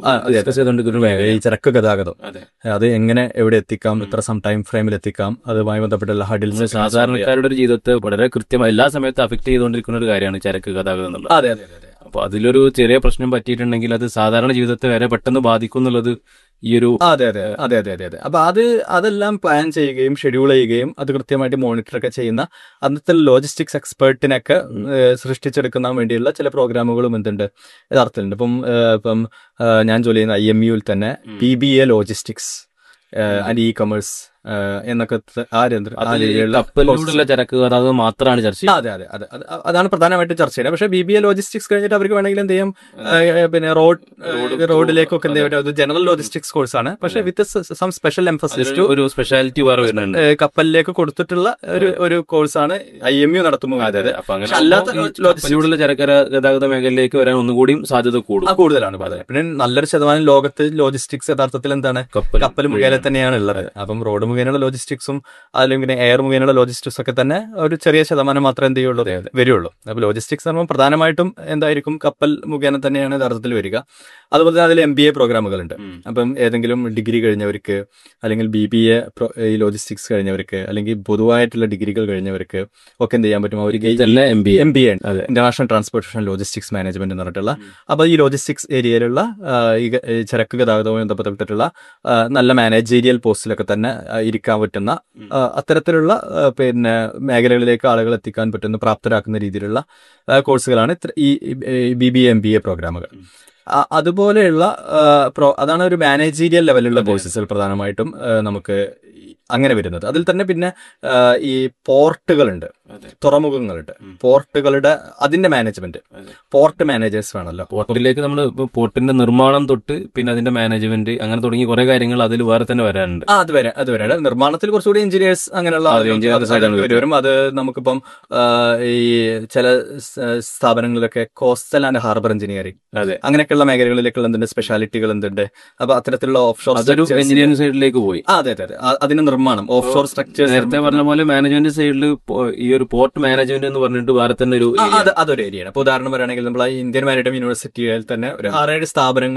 ഈ ചരക്ക് ഗതാഗതം അത് എങ്ങനെ എവിടെ എത്തിക്കാം, എത്ര ടൈം ഫ്രെയിമിൽ എത്തിക്കാം, അതുമായി ബന്ധപ്പെട്ടുള്ള ഹഡിൽസ് സാധാരണക്കാരുടെ ഒരു ജീവിതത്തെ വളരെ കൃത്യമായി എല്ലാ സമയത്തും അഫക്ട് ചെയ്തുകൊണ്ടിരിക്കുന്ന ഒരു കാര്യമാണ് ചരക്ക് ഗതാഗതം എന്നുള്ളത്. അതെ. അപ്പൊ അതിലൊരു ചെറിയ പ്രശ്നം പറ്റിയിട്ടുണ്ടെങ്കിൽ അത് സാധാരണ ജീവിതത്തെ വരെ പെട്ടെന്ന് ബാധിക്കും എന്നുള്ളത് ഈ ഒരു അതെ. അപ്പൊ അതെല്ലാം പ്ലാൻ ചെയ്യുകയും ഷെഡ്യൂൾ ചെയ്യുകയും അത് കൃത്യമായിട്ട് മോണിറ്റർ ഒക്കെ ചെയ്യുന്ന അന്നത്തെ ലോജിസ്റ്റിക്സ് എക്സ്പേർട്ടിനൊക്കെ സൃഷ്ടിച്ചെടുക്കുന്ന വേണ്ടിയുള്ള ചില പ്രോഗ്രാമുകളും എന്തുണ്ട് യഥാർത്ഥത്തിലുണ്ട്. ഇപ്പം ഞാൻ ജോലി ചെയ്യുന്ന IMU തന്നെ PBA ലോജിസ്റ്റിക്സ് ആൻഡ് ഇ-കൊമേഴ്സ് എന്നൊക്കെ കപ്പലിലൂടെയുള്ള ചരക്ക് ഗതാഗതം മാത്രമാണ് ചർച്ച ചെയ്യുന്നത്. അതെ അതാണ് പ്രധാനമായിട്ടും ചർച്ച ചെയ്യുന്നത്. പക്ഷേ BBA ലോജിസ്റ്റിക്സ് കഴിഞ്ഞിട്ട് അവർക്ക് വേണമെങ്കിൽ എന്ത് ചെയ്യാം, പിന്നെ റോഡിലേക്കൊക്കെ എന്ത് ചെയ്യാം, ജനറൽ ലോജിസ്റ്റിക്സ് കോഴ്സാണ്. പക്ഷേ with some special emphasis to ഒരു സ്പെഷ്യാലിറ്റി വേറെ വരുന്നുണ്ട്. കപ്പലിലേക്ക് കൊടുത്തിട്ടുള്ള ഒരു കോഴ്സാണ് IMU നടത്തുമ്പോൾ. കപ്പലിലൂടെയുള്ള ചരക്ക് ഗതാഗത മേഖലയിലേക്ക് വരാൻ ഒന്നുകൂടിയും സാധ്യത കൂടുതലാണ്. പിന്നെ നല്ലൊരു ശതമാനം ലോകത്ത് ലോജിസ്റ്റിക്സ് യഥാർത്ഥത്തിൽ എന്താണ്, കപ്പൽ മുഖേന തന്നെയാണ് ഉള്ളത്. അപ്പം റോഡ് മുഖേനയുള്ള ലോജിസ്റ്റിക്സും അല്ലെങ്കിൽ എയർ മുഖേനയുള്ള ലോജിസ്റ്റിക്സ് ഒക്കെ തന്നെ ഒരു ചെറിയ ശതമാനം മാത്രമേ എന്ത് ചെയ്യുള്ളൂ വരുള്ളൂ. അപ്പോൾ ലോജിസ്റ്റിക്സ് പറയുമ്പോൾ പ്രധാനമായിട്ടും എന്തായിരിക്കും, കപ്പൽ മുഖേന തന്നെയാണ് യഥാർത്ഥത്തിൽ വരിക. അതുപോലെ തന്നെ അതിൽ MBA പ്രോഗ്രാമുകളുണ്ട്. അപ്പം ഏതെങ്കിലും ഡിഗ്രി കഴിഞ്ഞവർക്ക്, അല്ലെങ്കിൽ BBA ഈ ലോജിസ്റ്റിക്സ് കഴിഞ്ഞവർക്ക്, അല്ലെങ്കിൽ പൊതുവായിട്ടുള്ള ഡിഗ്രികൾ കഴിഞ്ഞവർക്ക് ഒക്കെ എന്ത് ചെയ്യാൻ പറ്റും, അവർക്ക് MBA international transportation logistics management എന്ന് പറഞ്ഞിട്ടുള്ള. അപ്പോൾ ഈ ലോജിസ്റ്റിക്സ് ഏരിയയിലുള്ള ഈ ചരക്ക് ഗതാഗതവുമായി ബന്ധപ്പെട്ടിട്ടുള്ള നല്ല മാനേജീരിയൽ പോസ്റ്റിലൊക്കെ തന്നെ ഇരിക്കാൻ പറ്റുന്ന അത്തരത്തിലുള്ള പിന്നെ മേഖലകളിലേക്ക് ആളുകൾ എത്തിക്കാൻ പറ്റുന്ന പ്രാപ്തരാക്കുന്ന രീതിയിലുള്ള കോഴ്സുകളാണ് ഈ BBA MBA പ്രോഗ്രാമുകൾ. അതുപോലെയുള്ള അതാണ് ഒരു മാനേജീരിയൽ ലെവലിലുള്ള കോഴ്സുകൾ പ്രധാനമായിട്ടും നമുക്ക് അങ്ങനെ വരുന്നത്. അതിൽ തന്നെ പിന്നെ ഈ പോർട്ടുകളുണ്ട്, തുറമുഖങ്ങളുണ്ട്, പോർട്ടുകളുടെ അതിന്റെ മാനേജ്മെന്റ്, പോർട്ട് മാനേജേഴ്സ് വേണമല്ലോ. പോർട്ടിലേക്ക് നമ്മൾ പോർട്ടിന്റെ നിർമ്മാണം തൊട്ട് പിന്നെ അതിന്റെ മാനേജ്മെന്റ് അങ്ങനെ തുടങ്ങി കുറെ കാര്യങ്ങൾ അതിൽ വേറെ തന്നെ വരാനുണ്ട്. അത് വരെ നിർമ്മാണത്തിൽ കുറച്ചുകൂടി എഞ്ചിനീയേഴ്സ് അങ്ങനെയുള്ള വരും. അത് നമുക്കിപ്പം ഈ ചില സ്ഥാപനങ്ങളിലൊക്കെ കോസ്റ്റൽ ആൻഡ് ഹാർബർ എഞ്ചിനീയറിംഗ്, അതെ, അങ്ങനെയൊക്കെയുള്ള മേഖലകളിലേക്കുള്ള എന്തുണ്ട് സ്പെഷ്യാലിറ്റികൾ എന്തുണ്ട്. അപ്പൊ അത്തരത്തിലുള്ള ഓഫ് ഷോർ എഞ്ചിനീയറിംഗ് സൈഡിലേക്ക് പോയി. അതെ, അതിന്റെ നിർമ്മാണം ഓഫ് ഷോർ സ്ട്രക്ചേഴ്സ് നേരത്തെ പറഞ്ഞ പോലെ മാനേജ്മെന്റ് സൈഡിൽ ഈ ഒരു പോർട്ട് മാനേജ്മെന്റ് എന്ന് പറഞ്ഞിട്ട് വേറെ തന്നെ ഒരു അതൊരു ഏരിയയാണ്. ഇപ്പൊ ഉദാഹരണം പറയുകയാണെങ്കിൽ നമ്മൾ ഇന്ത്യൻ മാരിടൈം യൂണിവേഴ്സിറ്റിയിൽ തന്നെ ഒരു 6-7 സ്ഥാപനങ്ങൾ